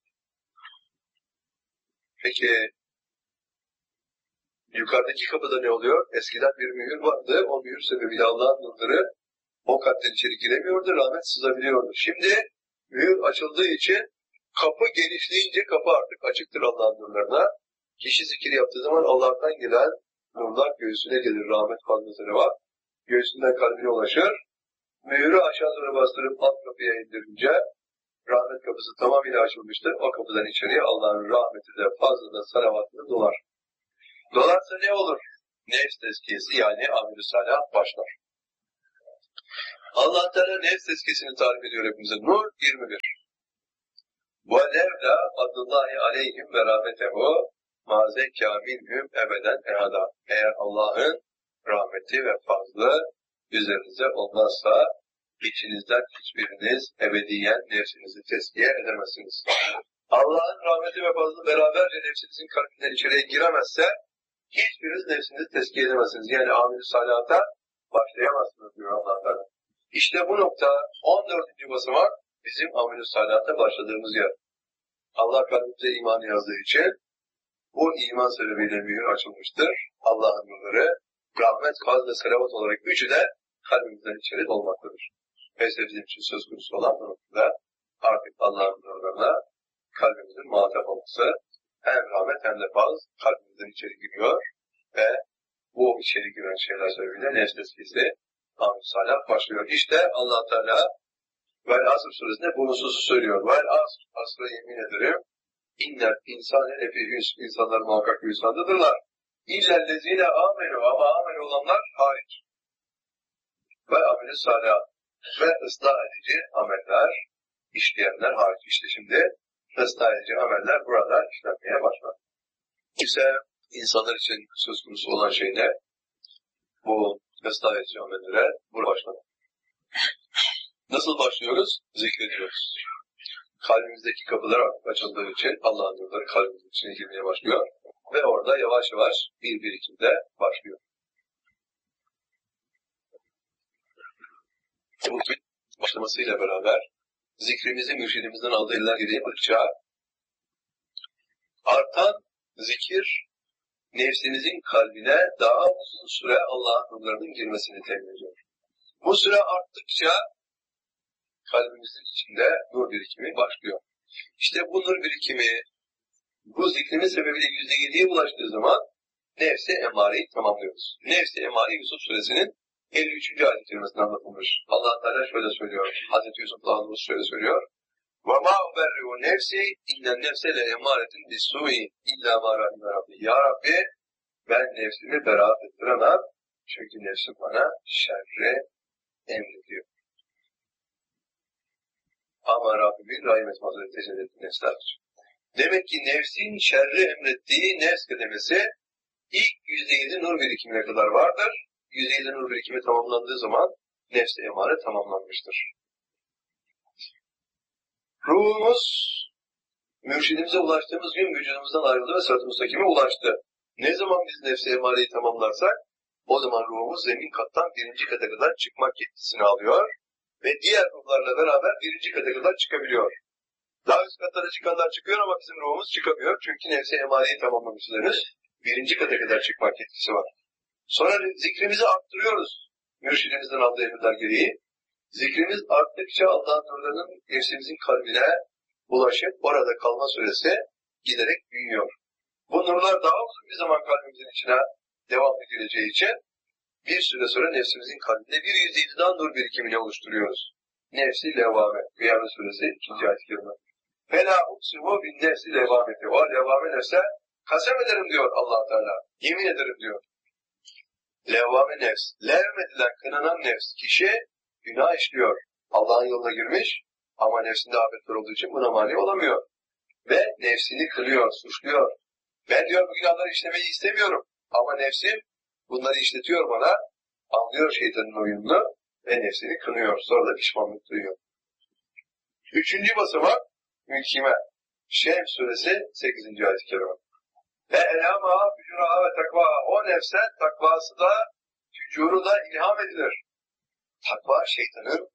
A: Peki yukarıdaki kapıda ne oluyor? Eskiden bir mühür vardı. O mühür sebebiyle Allah'ın nurları o kalpten içeri giremiyordu. Rahmet sızabiliyordu. Şimdi mühür açıldığı için kapı genişleyince kapı artık açıktır Allah'ın nurlarına. Kişi zikir yaptığı zaman Allah'tan gelen nurlar göğsüne gelir. Rahmet fazlasıyla var. Göğsünden kalbine ulaşır. Mühürü aşağı doğru bastırıp alt kapıya indirince rahmet kapısı tamamıyla açılmıştır. O kapıdan içeriye Allah'ın rahmeti de fazladan salavatını dolar. Dolarsa ne olur? Nefs tezkiyesi yani amel-i salih başlar. Allah Teala nefs tezkiyesini tarif ediyor hepimize. Nur yirmi bir. وَلَوْلَا فَضْلُ اللّٰهِ عَلَيْهِمْ وَرَحْمَتُهُ مَا زَكَّىٰ مِنْهُمْ اَبَدًا اَحَدًا. Eğer Allah'ın rahmeti ve fazlı üzerinize olmazsa içinizden hiçbiriniz ebediyen nefsinizi tezkiye edemezsiniz. Allah'ın rahmeti ve fazlı beraberce nefsinizin kalbinden içeriye giremezse hiçbiriniz nefsinizi tezkiye edemezsiniz. Yani amel-i salihata başlayamazsınız diyor Allah Teala. İşte bu nokta on dördüncü basamak bizim amel-i salihata başladığımız yer. Allah kalbimize imanı yazdığı için bu iman sebebiyle mühür açılmıştır. Allah'ın nurları, rahmet, fazl ve selavat olarak üçü de kalbimizden içeri dolmaktadır. Neyse bizim için söz konusu olan bu noktada artık Allah'ın nurlarına kalbimizin muhatap olması hem rahmet hem de fazl kalbimizden içeri giriyor ve bu içeri giren şeyler sebebiyle nefs tezkiyesi amel-i salih başlıyor. İşte Allah Teala Vel Asr suresinde bu hususu söylüyor. Vel Asr, asra yemin ederim. İnnel insane lefi hüsn, insanlar muhakkak hüsnandadırlar. İllellezine amelu, ama amel olanlar hariç. Ve amel-i salih ve ıslah edici ameller, işleyenler hariç. İşte şimdi ıslah edici ameller burada işlenmeye başlar. İşte insanlar için söz konusu olan şey ne? Bu ıslah edici amellere burada başlamak. Nasıl başlıyoruz? Zikrediyoruz. Kalbimizdeki kapılar artık açıldığı için Allah'ın nurları kalbimizin içine girmeye başlıyor. Ve orada yavaş yavaş bir birikimde başlıyor. Bu başlamasıyla beraber zikrimizi mürşidimizden aldığı eller geriye bakınca artan zikir nefsinizin kalbine daha uzun süre Allah'ın nurlarının girmesini temin ediyor. Bu süre arttıkça kalbimizin içinde nur birikimi başlıyor. İşte bu nur birikimi bu zikrimin sebebiyle yüzde yediye ulaştığı zaman nefs-i emareyi tamamlıyoruz. Nefs-i emare Yusuf suresinin elli üçüncü ayet-i kerimesinde anlatılmış. Allah Teala şöyle söylüyor. Hazreti Yusuf Dağımız şöyle söylüyor. وَمَا اُبَرِّهُ نَفْسِي اِنَّ النَّفْسَ لَاَمَارَةٍ بِالسُّوءِ اِلَّا مَا رَحِمَ رَبِّي. Ya Rabbi ben nefsimi beraat ettiremem. Çünkü nefsim bana şerri emrediyor. Ama Rabbimin rahmet mazeret tecelli nefslerdir. Demek ki nefsin şerri emrettiği nefs kademesi ilk yüzde yedi nur birikimine kadar vardır. yüzde yedi nur birikimi tamamlandığı zaman nefs-i emare tamamlanmıştır. Ruhumuz mürşidimize ulaştığımız gün vücudumuzdan ayrıldı ve sırat-ı müstakime ulaştı. Ne zaman biz nefs-i emareyi tamamlarsak o zaman ruhumuz zemin kattan birinci kata kadar çıkmak yetkisini alıyor ve diğer ruhlarla beraber birinci kata kadar çıkabiliyor. Daha üst katlara çıkanlar çıkıyor ama bizim ruhumuz çıkamıyor. Çünkü nefs-i emareyi tamamlamışız henüz. Birinci kata kadar çıkmak yetkisi var. Sonra zikrimizi arttırıyoruz. Mürşidimizden aldığı emirler gereği. Zikrimiz arttıkça Allah'ın nurlarının nefsimizin kalbine ulaşıp orada kalma süresi giderek büyüyor. Bu nurlar daha uzun bir zaman kalbimizin içine devam edileceği için bir süre sonra nefsimizin kalbinde bir yüzde yedi daha nur birikimini oluşturuyoruz. Nefsi levvame. Kıyamet suresi ikinci ayet-i kerime. Fela uksimu bin nefsi levvameti. O levvame nefse kasem ederim diyor Allah Teala. Yemin ederim diyor. Levvame nefs. Levmedilen, kınanan nefs. Kişi günah işliyor. Allah'ın yoluna girmiş ama nefsinde afetler olduğu için buna mani olamıyor. Ve nefsini kınıyor, suçluyor. Ben diyor bu günahları işlemeyi istemiyorum. Ama nefsim bunları işletiyor bana. Anlıyor şeytanın oyununu ve nefsini kınıyor. Sonra da pişmanlık duyuyor. Üçüncü basamak mülkime. Şems suresi sekizinci ayet-i kerime. Ve elâmâ fücûrâ ve takvâ. O nefse takvası da fücûru da ilham edilir. Takva şeytanın,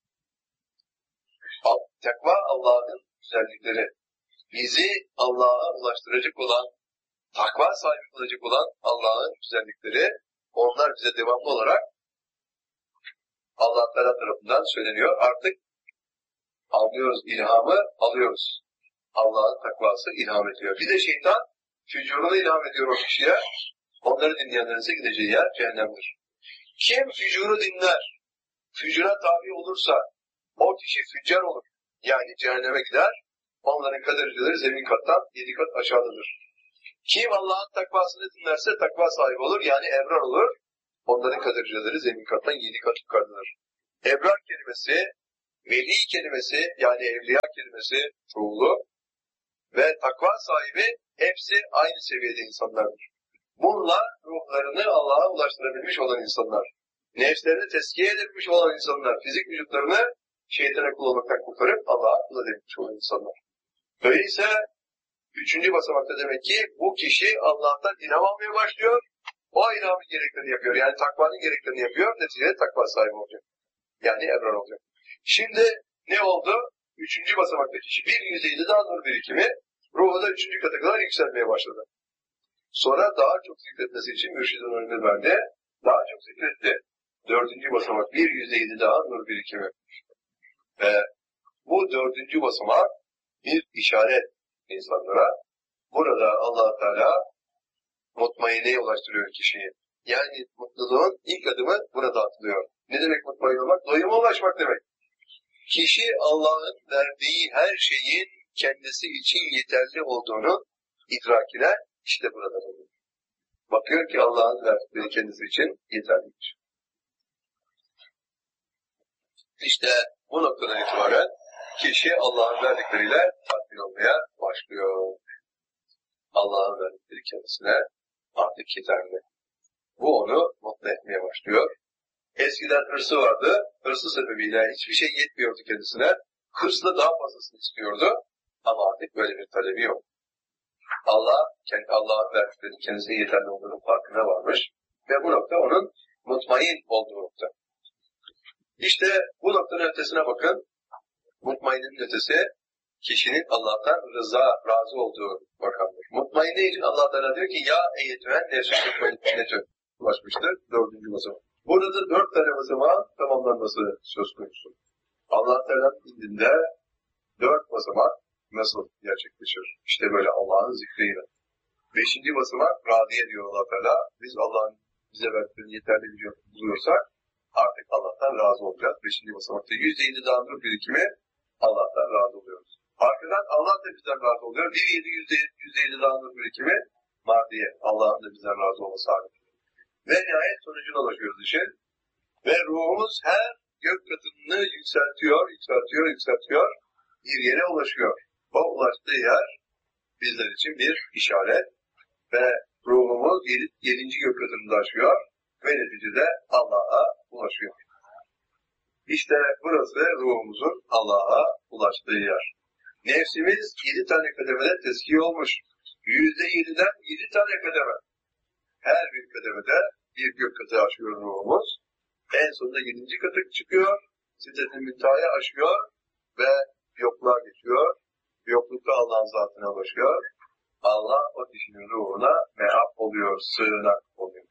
A: takva Allah'ın güzellikleri. Bizi Allah'a ulaştıracak olan, takva sahibi kılacak olan Allah'ın güzellikleri, onlar bize devamlı olarak Allah Teala tarafından söyleniyor. Artık anlıyoruz, ilhamı alıyoruz. Allah'ın takvası ilham ediyor. Bir de şeytan fücurunu ilham ediyor o kişiye. Onları dinleyenlerin ise gideceği yer cehennemdir. Kim fücuru dinler, fücura tabi olursa o kişi füccar olur. Yani cehenneme gider. Onların kadercileri zemin kattan yedi kat aşağıdadır. Kim Allah'ın takvasını dinlerse takva sahibi olur. Yani ebrar olur. Onların kadercileri zemin kattan yedi kat yukarıdadır. Ebrar kelimesi, veli kelimesi yani evliya kelimesi çoğulu ve takva sahibi hepsi aynı seviyede insanlardır. Bunlar ruhlarını Allah'a ulaştırabilmiş olan insanlar. Nefslerini tezkiye edebilmiş olan insanlar. Fizik vücutlarını şeytana kul olmaktan kurtarıp Allah'a kul edebilmiş olan insanlar. Öyleyse üçüncü basamakta demek ki bu kişi Allah'tan ilham almaya başlıyor. O ilhamın gereklerini yapıyor. Yani takvanın gereklerini yapıyor. Neticede takva sahibi olacak. Yani ebrar olacak. Şimdi ne oldu? Üçüncü basamakta kişi bir yüzdeydi daha nur birikimi. Ruhu da üçüncü kata kadar yükselmeye başladı. Sonra daha çok zikretmesi için mürşidin önüne verdi. Daha çok zikretti. Dördüncü basamak bir yüzdeydi daha nur birikimi. Ve bu dördüncü basamak bir işaret insanlara. Burada Allah Teala mutmaineye ulaştırıyor kişiyi. Yani mutluluğun ilk adımı burada atılıyor. Ne demek mutmain olmak? Doyuma ulaşmak demek. Kişi Allah'ın verdiği her şeyin kendisi için yeterli olduğunu idrakine işte burada oluyor. Bakıyor ki Allah'ın verdikleri kendisi için yeterliymiş. İşte bu noktadan itibaren kişi Allah'ın verdikleriyle tatmin olmaya başlıyor. Allah'ın verdikleri kendisine artık yeterli. Bu onu mutlu etmeye başlıyor. Eskiden hırsı vardı. Hırsı sebebiyle hiçbir şey yetmiyordu kendisine. Hırsla daha fazlasını istiyordu. Ama artık böyle bir talebi yok. Allah, kendi Allah'ın verdikleri kendisine yeterli olduğunun farkına varmış. Ve bu nokta onun mutmain olduğu nokta. İşte bu noktanın ötesine bakın. Mutmainin ötesi kişinin Allah'tan rıza, razı olduğu makamdır. Mutmainne için Allah Teala diyor ki ya eyyetühen nefsü mutmainnetü ulaşmıştır. Dördüncü basamak. Burada da dört tane basamağın tamamlanması söz konusu. Allah Teala'nın indinde dört basamak nasıl gerçekleşir? İşte böyle Allah'ın zikriyle. Beşinci basamak radiye diyor Allah Teala. Biz Allah'ın bize verdiklerini yeterli buluyorsak artık Allah'tan razı olacağız. Beşinci basamakta yüzde yedi daha nur birikimi Allah'tan razı oluyoruz. Arkadan Allah da bizden razı oluyor. Bir yedi yüzde yedi daha nur birikimi mardiye. Allah'ın da bizden razı olması halinde. Ve nihayet sonucuna ulaşıyoruz işin. Ve ruhumuz her gök katını yükseltiyor, yükseltiyor, yükseltiyor. Bir yere ulaşıyor. O ulaştığı yer bizler için bir işaret. Ve ruhumuz yedi, yedinci gök katını taşıyor. Ve neticede Allah'a ulaşıyor. İşte burası ruhumuzun Allah'a ulaştığı yer. Nefsimiz yedi tane kademede tezkiye olmuş. Yüzde yediden yedi tane kademe. Her bir kademede bir gök katı aşıyor ruhumuz. En sonunda yedinci katı çıkıyor. Sidret-i Münteha'ya aşıyor ve yokluğa geçiyor. Yoklukta Allah'ın zatına ulaşıyor. Allah o kişinin ruhuna me'ab oluyor, sığınak oluyor.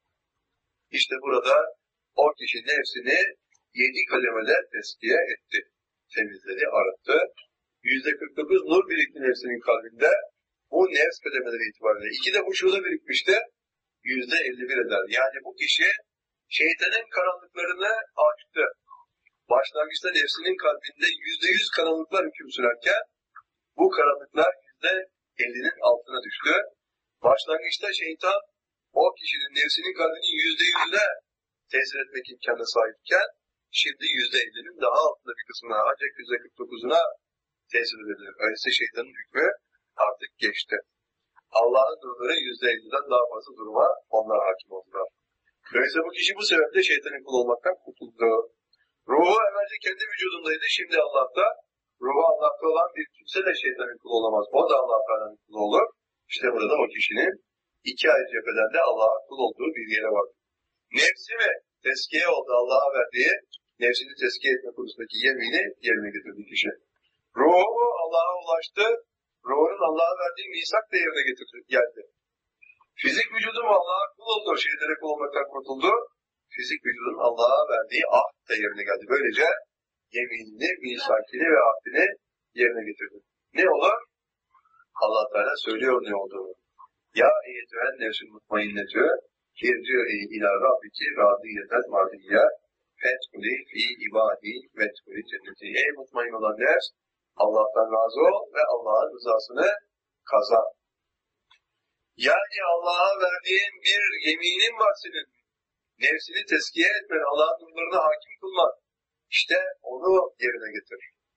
A: İşte burada o kişi nefsini yedi kademede tezkiye etti. Temizledi, arıttı. Yüzde kırk dokuz nur birikti nefsinin kalbinde. Bu nefs kademeleri itibariyle. İki de huşuda birikmişti. Yüzde elli bir eder. Yani bu kişi şeytanın karanlıklarını açtı. Başlangıçta nefsinin kalbinde yüzde yüz karanlıklar hüküm sürerken bu karanlıklar yüzde ellinin altına düştü. Başlangıçta şeytan o kişinin nefsinin kalbinin yüzde yüzüne tesir etmek imkanına sahipken şimdi yüzde ellinin daha altında bir kısmına ancak yüzde kırk dokuzuna tesir edilir. Öyleyse şeytanın hükmü artık geçti. Allah'ın nurları yüzde elliden daha fazla duruma onlar hakim oldular. Dolayısıyla bu kişi bu sebeple şeytanın kul olmaktan kurtuldu. Ruhu evvelce kendi vücudundaydı, şimdi Allah'ta. Ruhu Allah'ta olan bir kimse de şeytanın kulu olamaz. O da Allah'tan kulu olur. İşte burada o kişinin iki ayrı cepheden de Allah'a kul olduğu bir yere var. Nefsi mi tezkiye oldu Allah'a verdiği, nefsini tezkiye etme konusundaki yemini yerine getirdi kişi. Ruhu Allah'a ulaştı, ruhunun Allah'a verdiği misak da yerine getirdi, geldi. Fizik vücudum Allah'a kul oldu, şeylere kul olmaktan kurtuldu. Fizik vücudun Allah'a verdiği ahd da yerine geldi. Böylece yeminini, misakini ve ahdini yerine getirdi. Ne olur? Allah Teala söylüyor ne olduğunu. Ya eyyetühen nefsül mutmainnetü irci'i ila rabbiki radiyeten mardiyye fethuli fi ibadi vethuli cenneti. Ey mutmain olan nefs, Allah'tan razı ol ve Allah'ın rızasını kazan. Yani Allah'a verdiğin bir yeminin var senin. Nefsini tezkiye etmen, Allah'ın nurlarına hakim kılman. İşte onu yerine getir.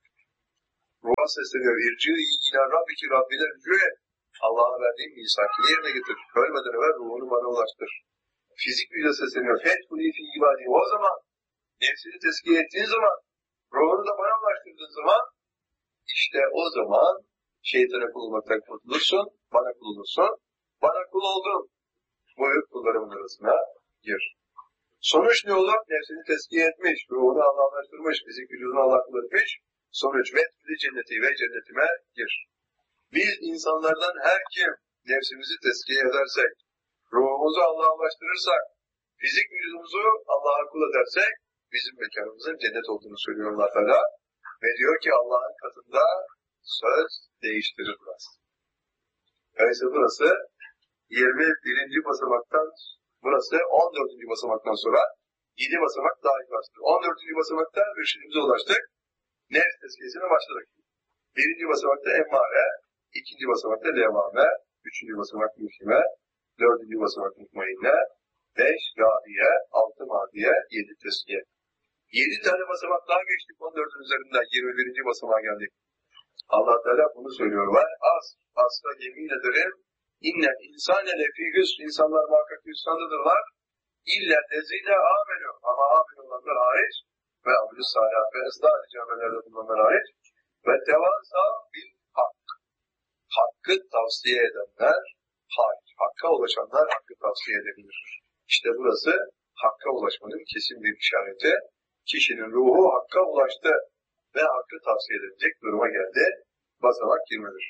A: Ruha sesleniyor. İrci-i ila rabbiki rabbine rücu et. Allah'a verdiğim misakini yerine getir. Ölmeden evvel ruhunu bana ulaştır. Fizik güce sesleniyor. Fethuli fi ibadi. O zaman nefsini tezkiye ettiğin zaman, ruhunu da bana ulaştırdığın zaman, işte o zaman şeytana kul olmaktan kurtulursun, bana kul olursun. Bana kul oldun. Buyur kullarımın arasına gir. Sonuç ne olur? Nefsini tezkiye etmiş, ruhunu Allah'laştırmış, fizik vücudunu Allah kul etmiş. Sonuç vethuli cenneti ve cennetime gir. Biz insanlardan her kim nefsimizi tezkiye edersek, ruhumuzu Allah'a ulaştırırsak, fizik vücudumuzu Allah'a kul edersek, bizim mekanımızın cennet olduğunu söylüyor Allah Teala. Ve diyor ki Allah'ın katında söz değiştirir burası. Öyleyse burası yirmi birinci basamaktan, burası on dördüncü basamaktan sonra yedi basamak daha yukarıdır. on dördüncü basamakta mürşidimize ulaştık. Nefs tezkiyesine başladık. Birinci basamakta emmare, ikinci basamakta levame, üçüncü basamak mülkime, dördüncü basamak mutmainne, beş gâdiye, altı mâdiye, yedi tezkiye. Yedi tane basamak daha geçtik on dördün üzerinden yirmi birinci basamağa geldik. Allah Teala bunu söylüyor. Ve az, asla yemin ederim, inne insane lefî hüsn, insanlar muhakkak hüsnandadırlar. İlle lezîle âmenû, ama âmen olanlar hariç ve amel-i salâh ve ıslah-ı icabelerde bulunanlar hariç ve devasa bil hak. Hakkı tavsiye edenler hariç. Hakka ulaşanlar hakkı tavsiye edebilir. İşte burası hakka ulaşmanın kesin bir işareti. Kişinin ruhu hakka ulaştı ve hakkı tavsiye edilecek duruma geldi. Basamak yirmidir.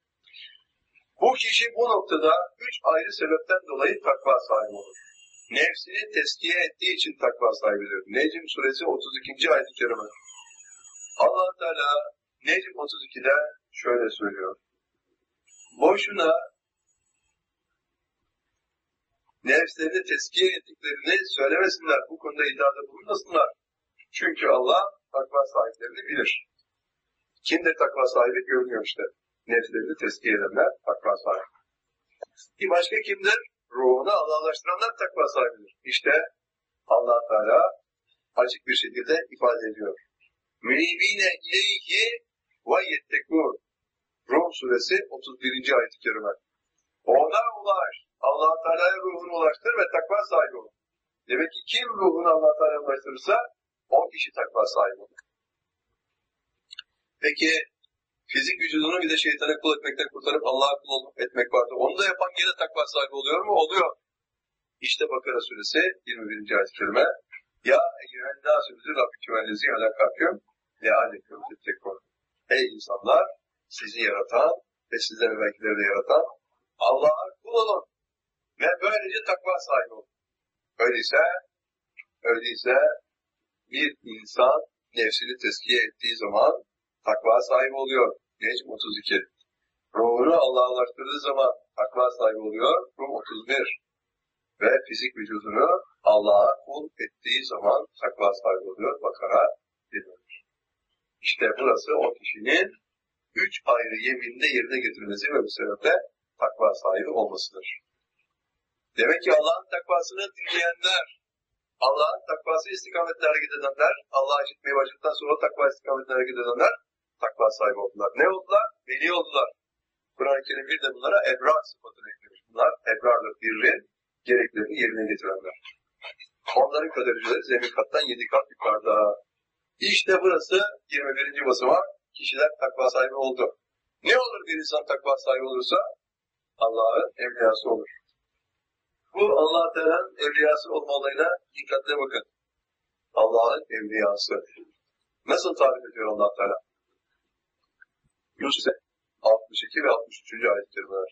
A: Bu kişi bu noktada üç ayrı sebepten dolayı takva sahibi olur. Nefsini tezkiye ettiği için takva sahibidir. Necm suresi otuz ikinci ayet-i kerime. Allah Teala Necm otuz ikide şöyle söylüyor. Boşuna nefslerini tezkiye ettiklerini söylemesinler. Bu konuda iddiada bulunmasınlar. Çünkü Allah takva sahiplerini bilir. Kimdir takva sahibi? Görünüyor işte. Nefslerini tezkiye edenler takva sahibi. Bir başka kimdir? Ruhunu Allah'laştıranlar takva sahibidir. İşte Allah Teala açık bir şekilde ifade ediyor. Münibine ileyhi ve yettekûn. Rum suresi otuz birinci ayet-i kerime. Ona ulaş. Allah Teala'ya ruhunu ulaştır ve takva sahibi olur. Demek ki kim ruhunu Allah Teala'ya ulaştırırsa o kişi takva sahibi olur. Peki fizik vücudunu bir de şeytana kul etmekten kurtarıp Allah'a kul etmek vardır. Onu da yapan gene takva sahibi oluyor mu? Oluyor. İşte Bakara suresi yirmi birinci ayet-i kerime. Ya eyyühen nâsümüzü rabbiküm ellezî alâkâküm leâleküm tettekûn. Ey insanlar, sizi yaratan ve sizden evvelkileri de yaratan Allah'a kul olun ve böylece takva sahibi olun. Öyleyse, öyleyse bir insan nefsini tezkiye ettiği zaman takva sahibi oluyor. Necm otuz iki. Ruhunu Allah'a ulaştırdığı zaman takva sahibi oluyor. Ruh otuz bir. Ve fizik vücudunu Allah'a kul ettiği zaman takva sahibi oluyor. Bakara deniyor. İşte burası o kişinin üç ayrı yemininde yerine getirmesi ve bu sebeple takva sahibi olmasıdır. Demek ki Allah'ın takvasını dinleyenler, Allah'ın takvası istikametine hareket edenler, Allah'a işitmeye başladıktan sonra takva istikametine hareket edenler takva sahibi oldular. Ne oldular? Veli oldular. Kur'an-ı Kerim bir de bunlara ebrar sıfatını eklemiş. Bunlar ebrarlık, birrin gereklerini yerine getirenler. Onların kadarıyla zemin kattan yedi kat yukarıda. İşte burası yirmi birinci basamak. Kişiler takva sahibi oldu. Ne olur bir insan takva sahibi olursa? Allah'ın evliyası olur. Bu Allah Teala'nın evliyası olma olayına dikkatle bakın. Allah'ın evliyası. Nasıl tarif ediyor Allah Teala? Yusuf altmış iki ve altmış üçüncü ayetleri var.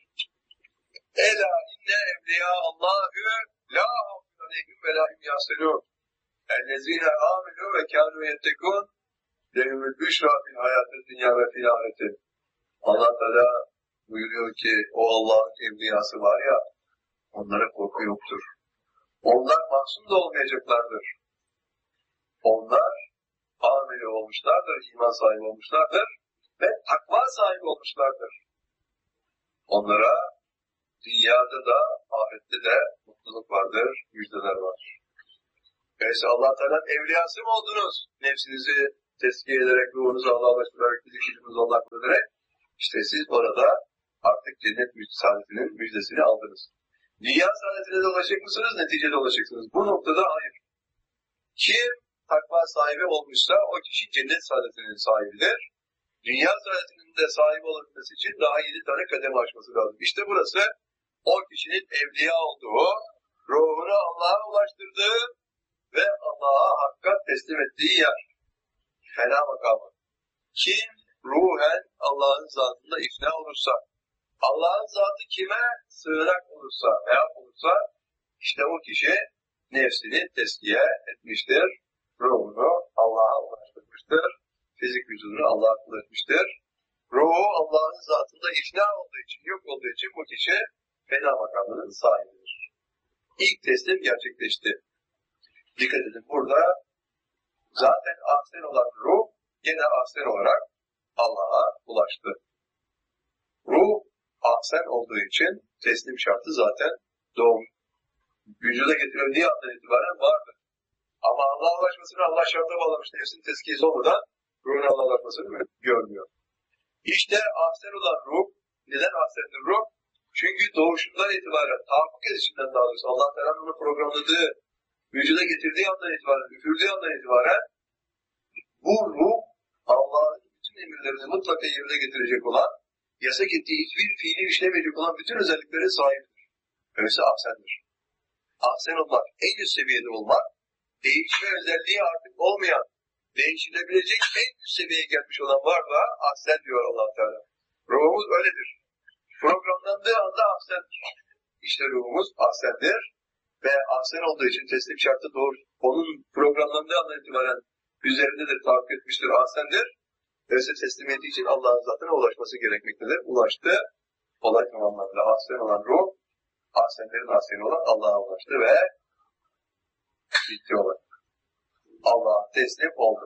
A: Ela inne evliya Allahü la hafun aleyhim ve la hum yaselun. Ellezine aminu ve kânu yettekûn lehumul büşra fil hayatı dünya ve fil ahireti. Allah Teala buyuruyor ki o Allah'ın evliyası var ya, onlara korku yoktur. Onlar mahzun da olmayacaklardır. Onlar ameli olmuşlardır, iman sahibi olmuşlardır ve takva sahibi olmuşlardır. Onlara dünyada da ahirette de mutluluk vardır, müjdeler var. Öyleyse Allah Teala'nın evliyası mı oldunuz? Nefsinizi tezkiye ederek, ruhunuzu Allah'a ulaştırarak, fiziksinizi Allah'a kullanarak, işte siz orada artık cennet saadetinin müjdesini aldınız. Dünya saadetine de ulaşacak mısınız? Neticede ulaşacaksınız. Bu noktada hayır. Kim takva sahibi olmuşsa o kişi cennet saadetinin sahibidir. Dünya saadetinin de sahibi olabilmesi için daha yedi tane kademe aşması lazım. İşte burası o kişinin evliya olduğu, ruhunu Allah'a ulaştırdığı ve Allah'a hakka teslim ettiği yer. Fena makamı. Kim ruhen Allah'ın zatında ifna olursa, Allah'ın zatı kime sığınak olursa, hayat olursa, işte o kişi nefsini teskiye etmiştir, ruhunu Allah'a ulaştırmıştır, fizik vücudunu Allah'a kul etmiştir. Ruhu Allah'ın zatında ifna olduğu için, yok olduğu için bu kişi fena makamının sahibidir. İlk teslim gerçekleşti. Dikkat edin, burada zaten ahsen olan ruh, gene ahsen olarak Allah'a ulaştı. Ruh ahsen olduğu için teslim şartı zaten doğum vücuda getirildiği andan itibaren vardır. Ama Allah'a ulaşmasını Allah şarta bağlamış, nefsin tezkiyesi olmadan ruhun Allah'a ulaşmasını görmüyor. İşte ahsen olan ruh, neden ahsendir ruh? Çünkü doğuşundan itibaren, tahakkuk edişinden daha doğrusu Allah Teala'nın onu programladığı, vücuda getirdiği andan itibaren, üfürdüğü andan itibaren bu ruh Allah'ın bütün emirlerini mutlaka yerine getirecek olan, yasak ettiği hiçbir fiili işlemeyecek olan bütün özelliklere sahiptir. Öyleyse ahsendir. Ahsen olmak, en üst seviyede olmak, değişme özelliği artık olmayan, değişilebilecek en üst seviyeye gelmiş olan varlığa ahsen diyor Allah Teala. Ruhumuz öyledir. Programlandığı anda ahsendir. İşte ruhumuz ahsendir ve ahsen olduğu için teslim şartı doğru. Onun programlandığı andan itibaren üzerindedir, tahakkuk etmiştir, ahsendir. Öyleyse teslimiyeti için Allah'ın zatına ulaşması gerekmektedir. Ulaştı. Olay tamamlandı. Ahsen olan ruh, ahsenlerin ahseni olan Allah'a ulaştı ve bitti olay. Allah'a teslim oldu.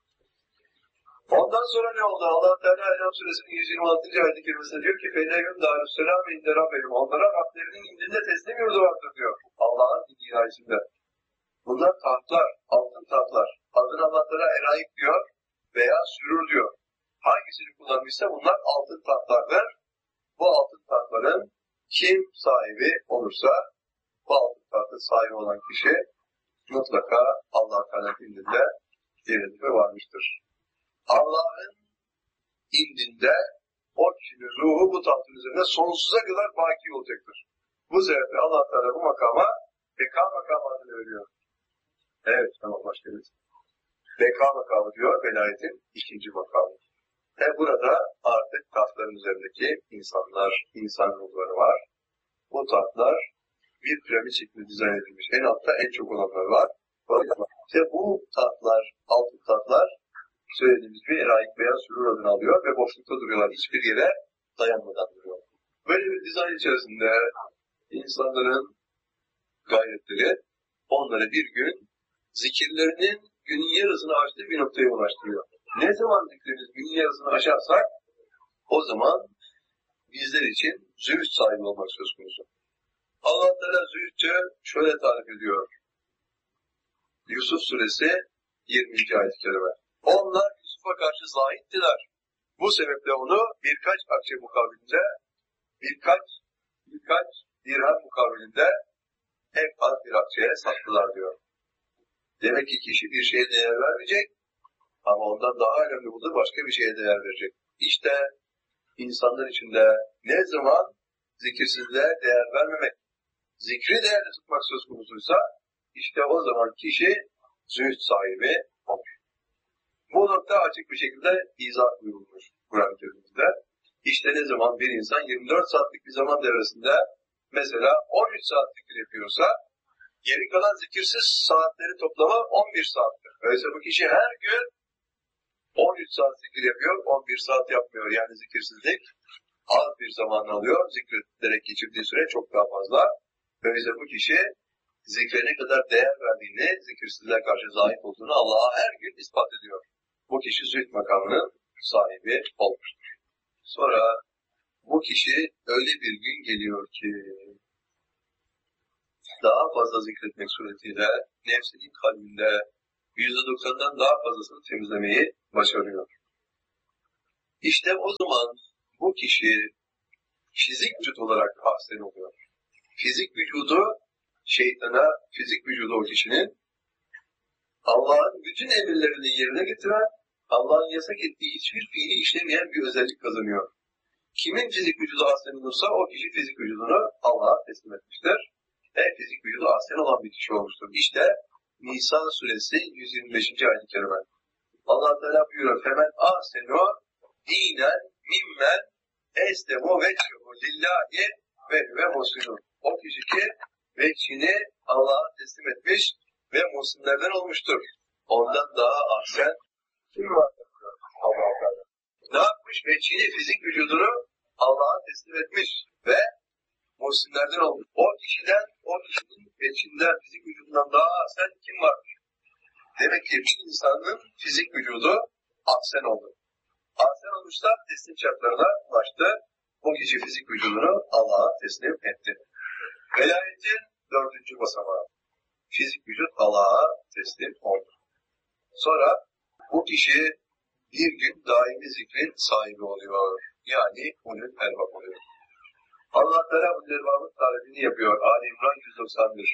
A: Ondan sonra ne oldu? Allah Teala En'am suresinin yüz yirmi altıncı ayet-i kerimesinde diyor ki فَاِنَّهُمْ دَارُسَّلَامِ اِنْدَ رَبِّهِمْ Onlara Rablerinin indinde teslim yurdu vardır diyor. Allah'ın hidayetisinde. Bunlar tahtlar, altın tahtlar. Adını Allah Teala enaik diyor veya sürür diyor. Hangisini kullanmışsa bunlar altın tahtlardır. Bu altın tahtların kim sahibi olursa bu altın tahtın sahibi olan kişi mutlaka Allah Teala'nın indinde cennete varmıştır. Allah'ın indinde o kişinin ruhu bu tahtın üzerinde sonsuza kadar baki olacaktır. Bu sebeple Allah Teala bu makama beka makamı adını veriyor. Evet, tamam başlayalım. Beka makamı diyor, velayetin ikinci makamı. Ve burada artık tahtların üzerindeki insanlar, insan ruhları var. Bu tahtlar bir piramit şeklinde dizayn edilmiş. En altta en çok olanlar var. İşte bu tahtlar, altın tahtlar söylediğimiz bir eraik veya sürür adını alıyor ve boşlukta duruyorlar. Hiçbir yere dayanmadan duruyorlar. Böyle bir dizayn içerisinde insanların gayretleri onları bir gün zikirlerinin günün yarısını aştığı bir noktaya ulaştırıyor. Ne zaman zikrimiz günün yarısını aşarsak o zaman bizler için zühd sahibi olmak söz konusu. Allah Teala zühdü şöyle tarif ediyor. Yusuf suresi yirminci ayet-i kerime. Onlar Yusuf'a karşı zahittiler. Bu sebeple onu birkaç akçe mukabilinde, birkaç birkaç dirhem mukabilinde hep az bir akçeye sattılar diyor. Demek ki kişi bir şeye değer vermeyecek ama ondan daha önemli bulduğu başka bir şeye değer verecek. İşte insanlar içinde ne zaman zikirsizliğe değer vermemek, zikri değerli tutmak söz konusuysa işte o zaman kişi zühd sahibi olur. Bu nokta açık bir şekilde izah buyurulmuş Kur'an-ı Kerim'de. İşte ne zaman bir insan yirmi dört saatlik bir zaman devresinde mesela on üç saat zikir yapıyorsa geri kalan zikirsiz saatleri toplamı on bir saattir. Öyleyse bu kişi her gün on üç saat zikir yapıyor, on bir saat yapmıyor. Yani zikirsizlik az bir zaman alıyor. Zikrederek geçirdiği süre çok daha fazla. Öyleyse bu kişi zikre ne kadar değer verdiğini, zikirsizliğe karşı zahit olduğunu Allah'a her gün ispat ediyor. Bu kişi zühd makamının sahibi olmuştur. Sonra bu kişi öyle bir gün geliyor ki daha fazla zikretmek suretiyle nefsinin kalbinde yüzde doksandan daha fazlasını temizlemeyi başarıyor. İşte o zaman bu kişi fizik vücut olarak ahsen oluyor. Fizik vücudu şeytana, fizik vücudu o kişinin Allah'ın bütün emirlerini yerine getiren, Allah'ın yasak ettiği hiçbir fiili işlemeyen bir özellik kazanıyor. Kimin fizik vücudu ahsen olursa o kişi fizik vücudunu Allah'a teslim etmiştir. Ve fizik vücudu ahsen olan bir kişi olmuştur. İşte Nisa suresi yüz yirmi beşinci ayet-i kerime. Allah Teala buyuruyor: "Femen ahsenu dinen mimmen eslemu vechehu lillahi ve ve muhsinun." O kişi ki veçhini Allah'a teslim etmiş ve muhsinlerden olmuştur. Ondan daha ahsen kim vardır? Allah Teala. Ne yapmış? Veçhini, fizik vücudunu Allah'a teslim etmiş ve muhsinlerden olmuş. O kişiden, o kişinin veçhinden, fizik vücudundan daha ahsen kim vardır? Demek ki bir insanın fizik vücudu ahsen oldu. Ahsen olmuşsa teslim şartlarına ulaştı. O kişi fizik vücudunu Allah'a teslim etti. Velayetin dördüncü basamağı. Fizik vücut Allah'a teslim oldu. Sonra bu kişi bir gün daimi zikrin sahibi oluyor. Yani ulul elbab oluyor. Allah Teala ulul elbabın tarifini yapıyor. Ali İmran yüz doksan bir.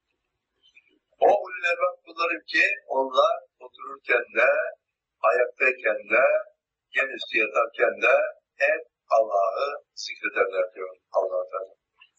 A: O ulul elbab kullarım ki onlar otururken de, ayaktayken de, gen üstü yatarken de hep Allah'ı zikrederler diyor Allah Teala.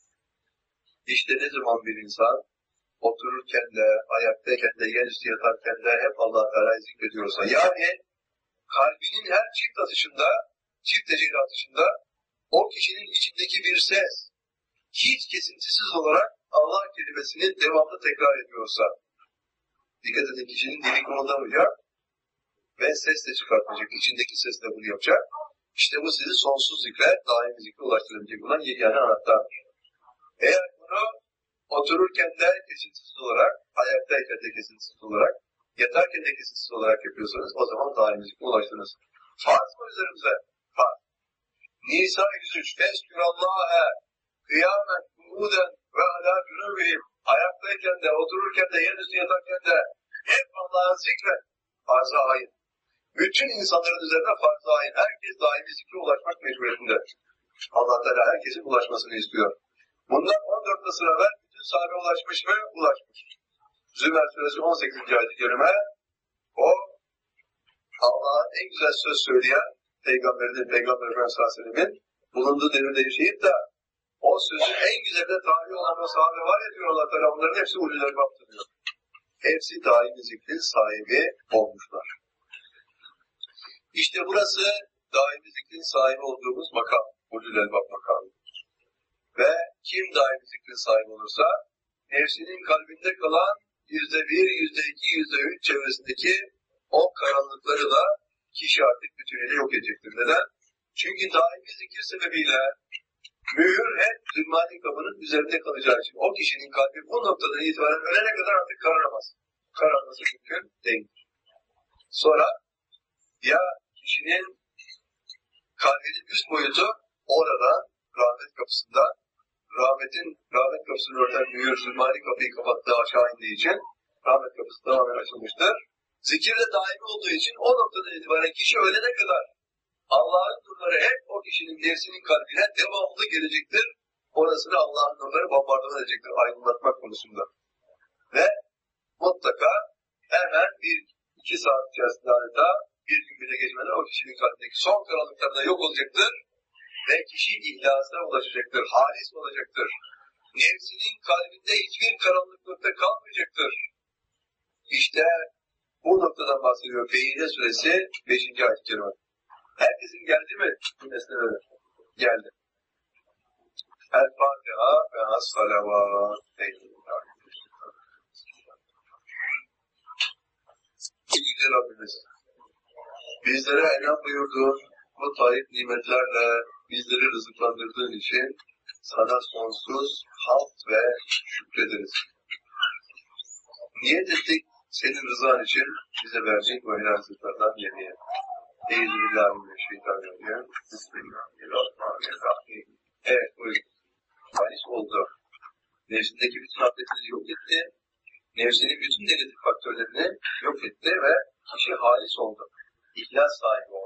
A: İşte ne zaman bir insan otururken de, ayaktayken de, yen üstü yatarken de hep Allah Teala'yı zikrediyorsa, yani kalbinin her çift atışında, çift teceli atışında o kişinin içindeki bir ses hiç kesintisiz olarak Allah kelimesini devamlı tekrar ediyorsa, dikkat edin, kişinin dili kımıldamayacak ve ses de çıkartmayacak, içindeki sesle bunu yapacak. İşte bu sizi sonsuz zikre, daimi zikre ulaştırabilecek olan yegane anahtardır. Eğer bunu otururken de kesintisiz olarak, ayaktayken de kesintisiz olarak, yatarken de kesintisiz olarak yapıyorsanız o zaman daimi zikre ulaştınız. Farz mı üzerimize? Farz. Nisa yüz üç. Feskürallâhe kıyamen kuuden ve alâ cünûbihim. Ayaktayken de, otururken de, yen üstü yatarken de hep Allah'a zikret. Farz-ı ayin. Bütün insanların üzerine farz-ı ayin. Herkes daimi zikre ulaşmak mecburiyetinde. Allah Teala herkesin ulaşmasını istiyor. Bundan on dört asır evvel bütün sahabe ulaşmış mı? Ulaşmış. Zümer suresi on sekizinci ayet-i kerime, o Allah'ın en güzel söz söyleyen Peygamberinin, Peygamber Efendimiz sallallahu aleyhi ve sellem'in bulunduğu devirde yaşayıp da o sözün en güzeline tabi olan o sahabe var ya diyor Allah Teala, onların hepsi ulul elbaptır diyor. Hepsi daimi zikrin sahibi olmuşlar. İşte burası daimi zikrin sahibi olduğumuz makam, ulul elbap makamı. Ve kim daimi zikrin sahibi olursa, nefsinin kalbinde kalan yüzde bir, yüzde iki, yüzde üç çevresindeki o karanlıkları da kişi artık bütünüyle yok edecektir. Neden? Çünkü daimi zikir sebebiyle mühür hep zulmani kapının üzerinde kalacağı için o kişinin kalbi bu noktadan itibaren ölene kadar artık kararmaz. Kararması mümkün değildir. Sonra ya kişinin kalbinin üst boyutu orada rahmet kapısında, rahmetin, rahmet kapısını örten mühür zulmani kapıyı kapattığı aşağı indiği için rahmet kapısı tamamen açılmıştır. Zikirde daimi olduğu için o noktadan itibaren kişi ölene kadar Allah'ın nurları hep o kişinin nefsinin kalbine devamlı gelecektir. Orasını Allah'ın nurları bombardıman edecektir aydınlatmak konusunda. Ve mutlaka hemen bir iki saat içerisinde adeta bir gün bile geçmeden o kişinin kalbindeki son karanlıklar da yok olacaktır. Ve kişi ihlasa ulaşacaktır, halis olacaktır. Nefsinin kalbinde hiçbir karanlık nokta kalmayacaktır. İşte bu noktadan bahsediyor Feyide suresi beşinci ayet-i kerime. Herkesin geldi mi bu nesneler? Geldi. El Fatiha ve as-salavat. Yüce Rabbimiz, bizlere enem buyurduğun bu tayyip nimetlerle bizleri rızıklandırdığın için sana sonsuz hamd ve şükrederiz. Niyet ettik senin rızan için bize verdiğin bu helal rızıklardan yemeye. Eyyüzübillahimineşşeytanirracim. Bismillahirrahmanirrahim. Evet, buyurun. Halis oldu. nefsindeki bütün afetleri yok etti. Nefsinin bütün negatif faktörlerini yok etti ve kişi halis oldu. İhlas sahibi oldu.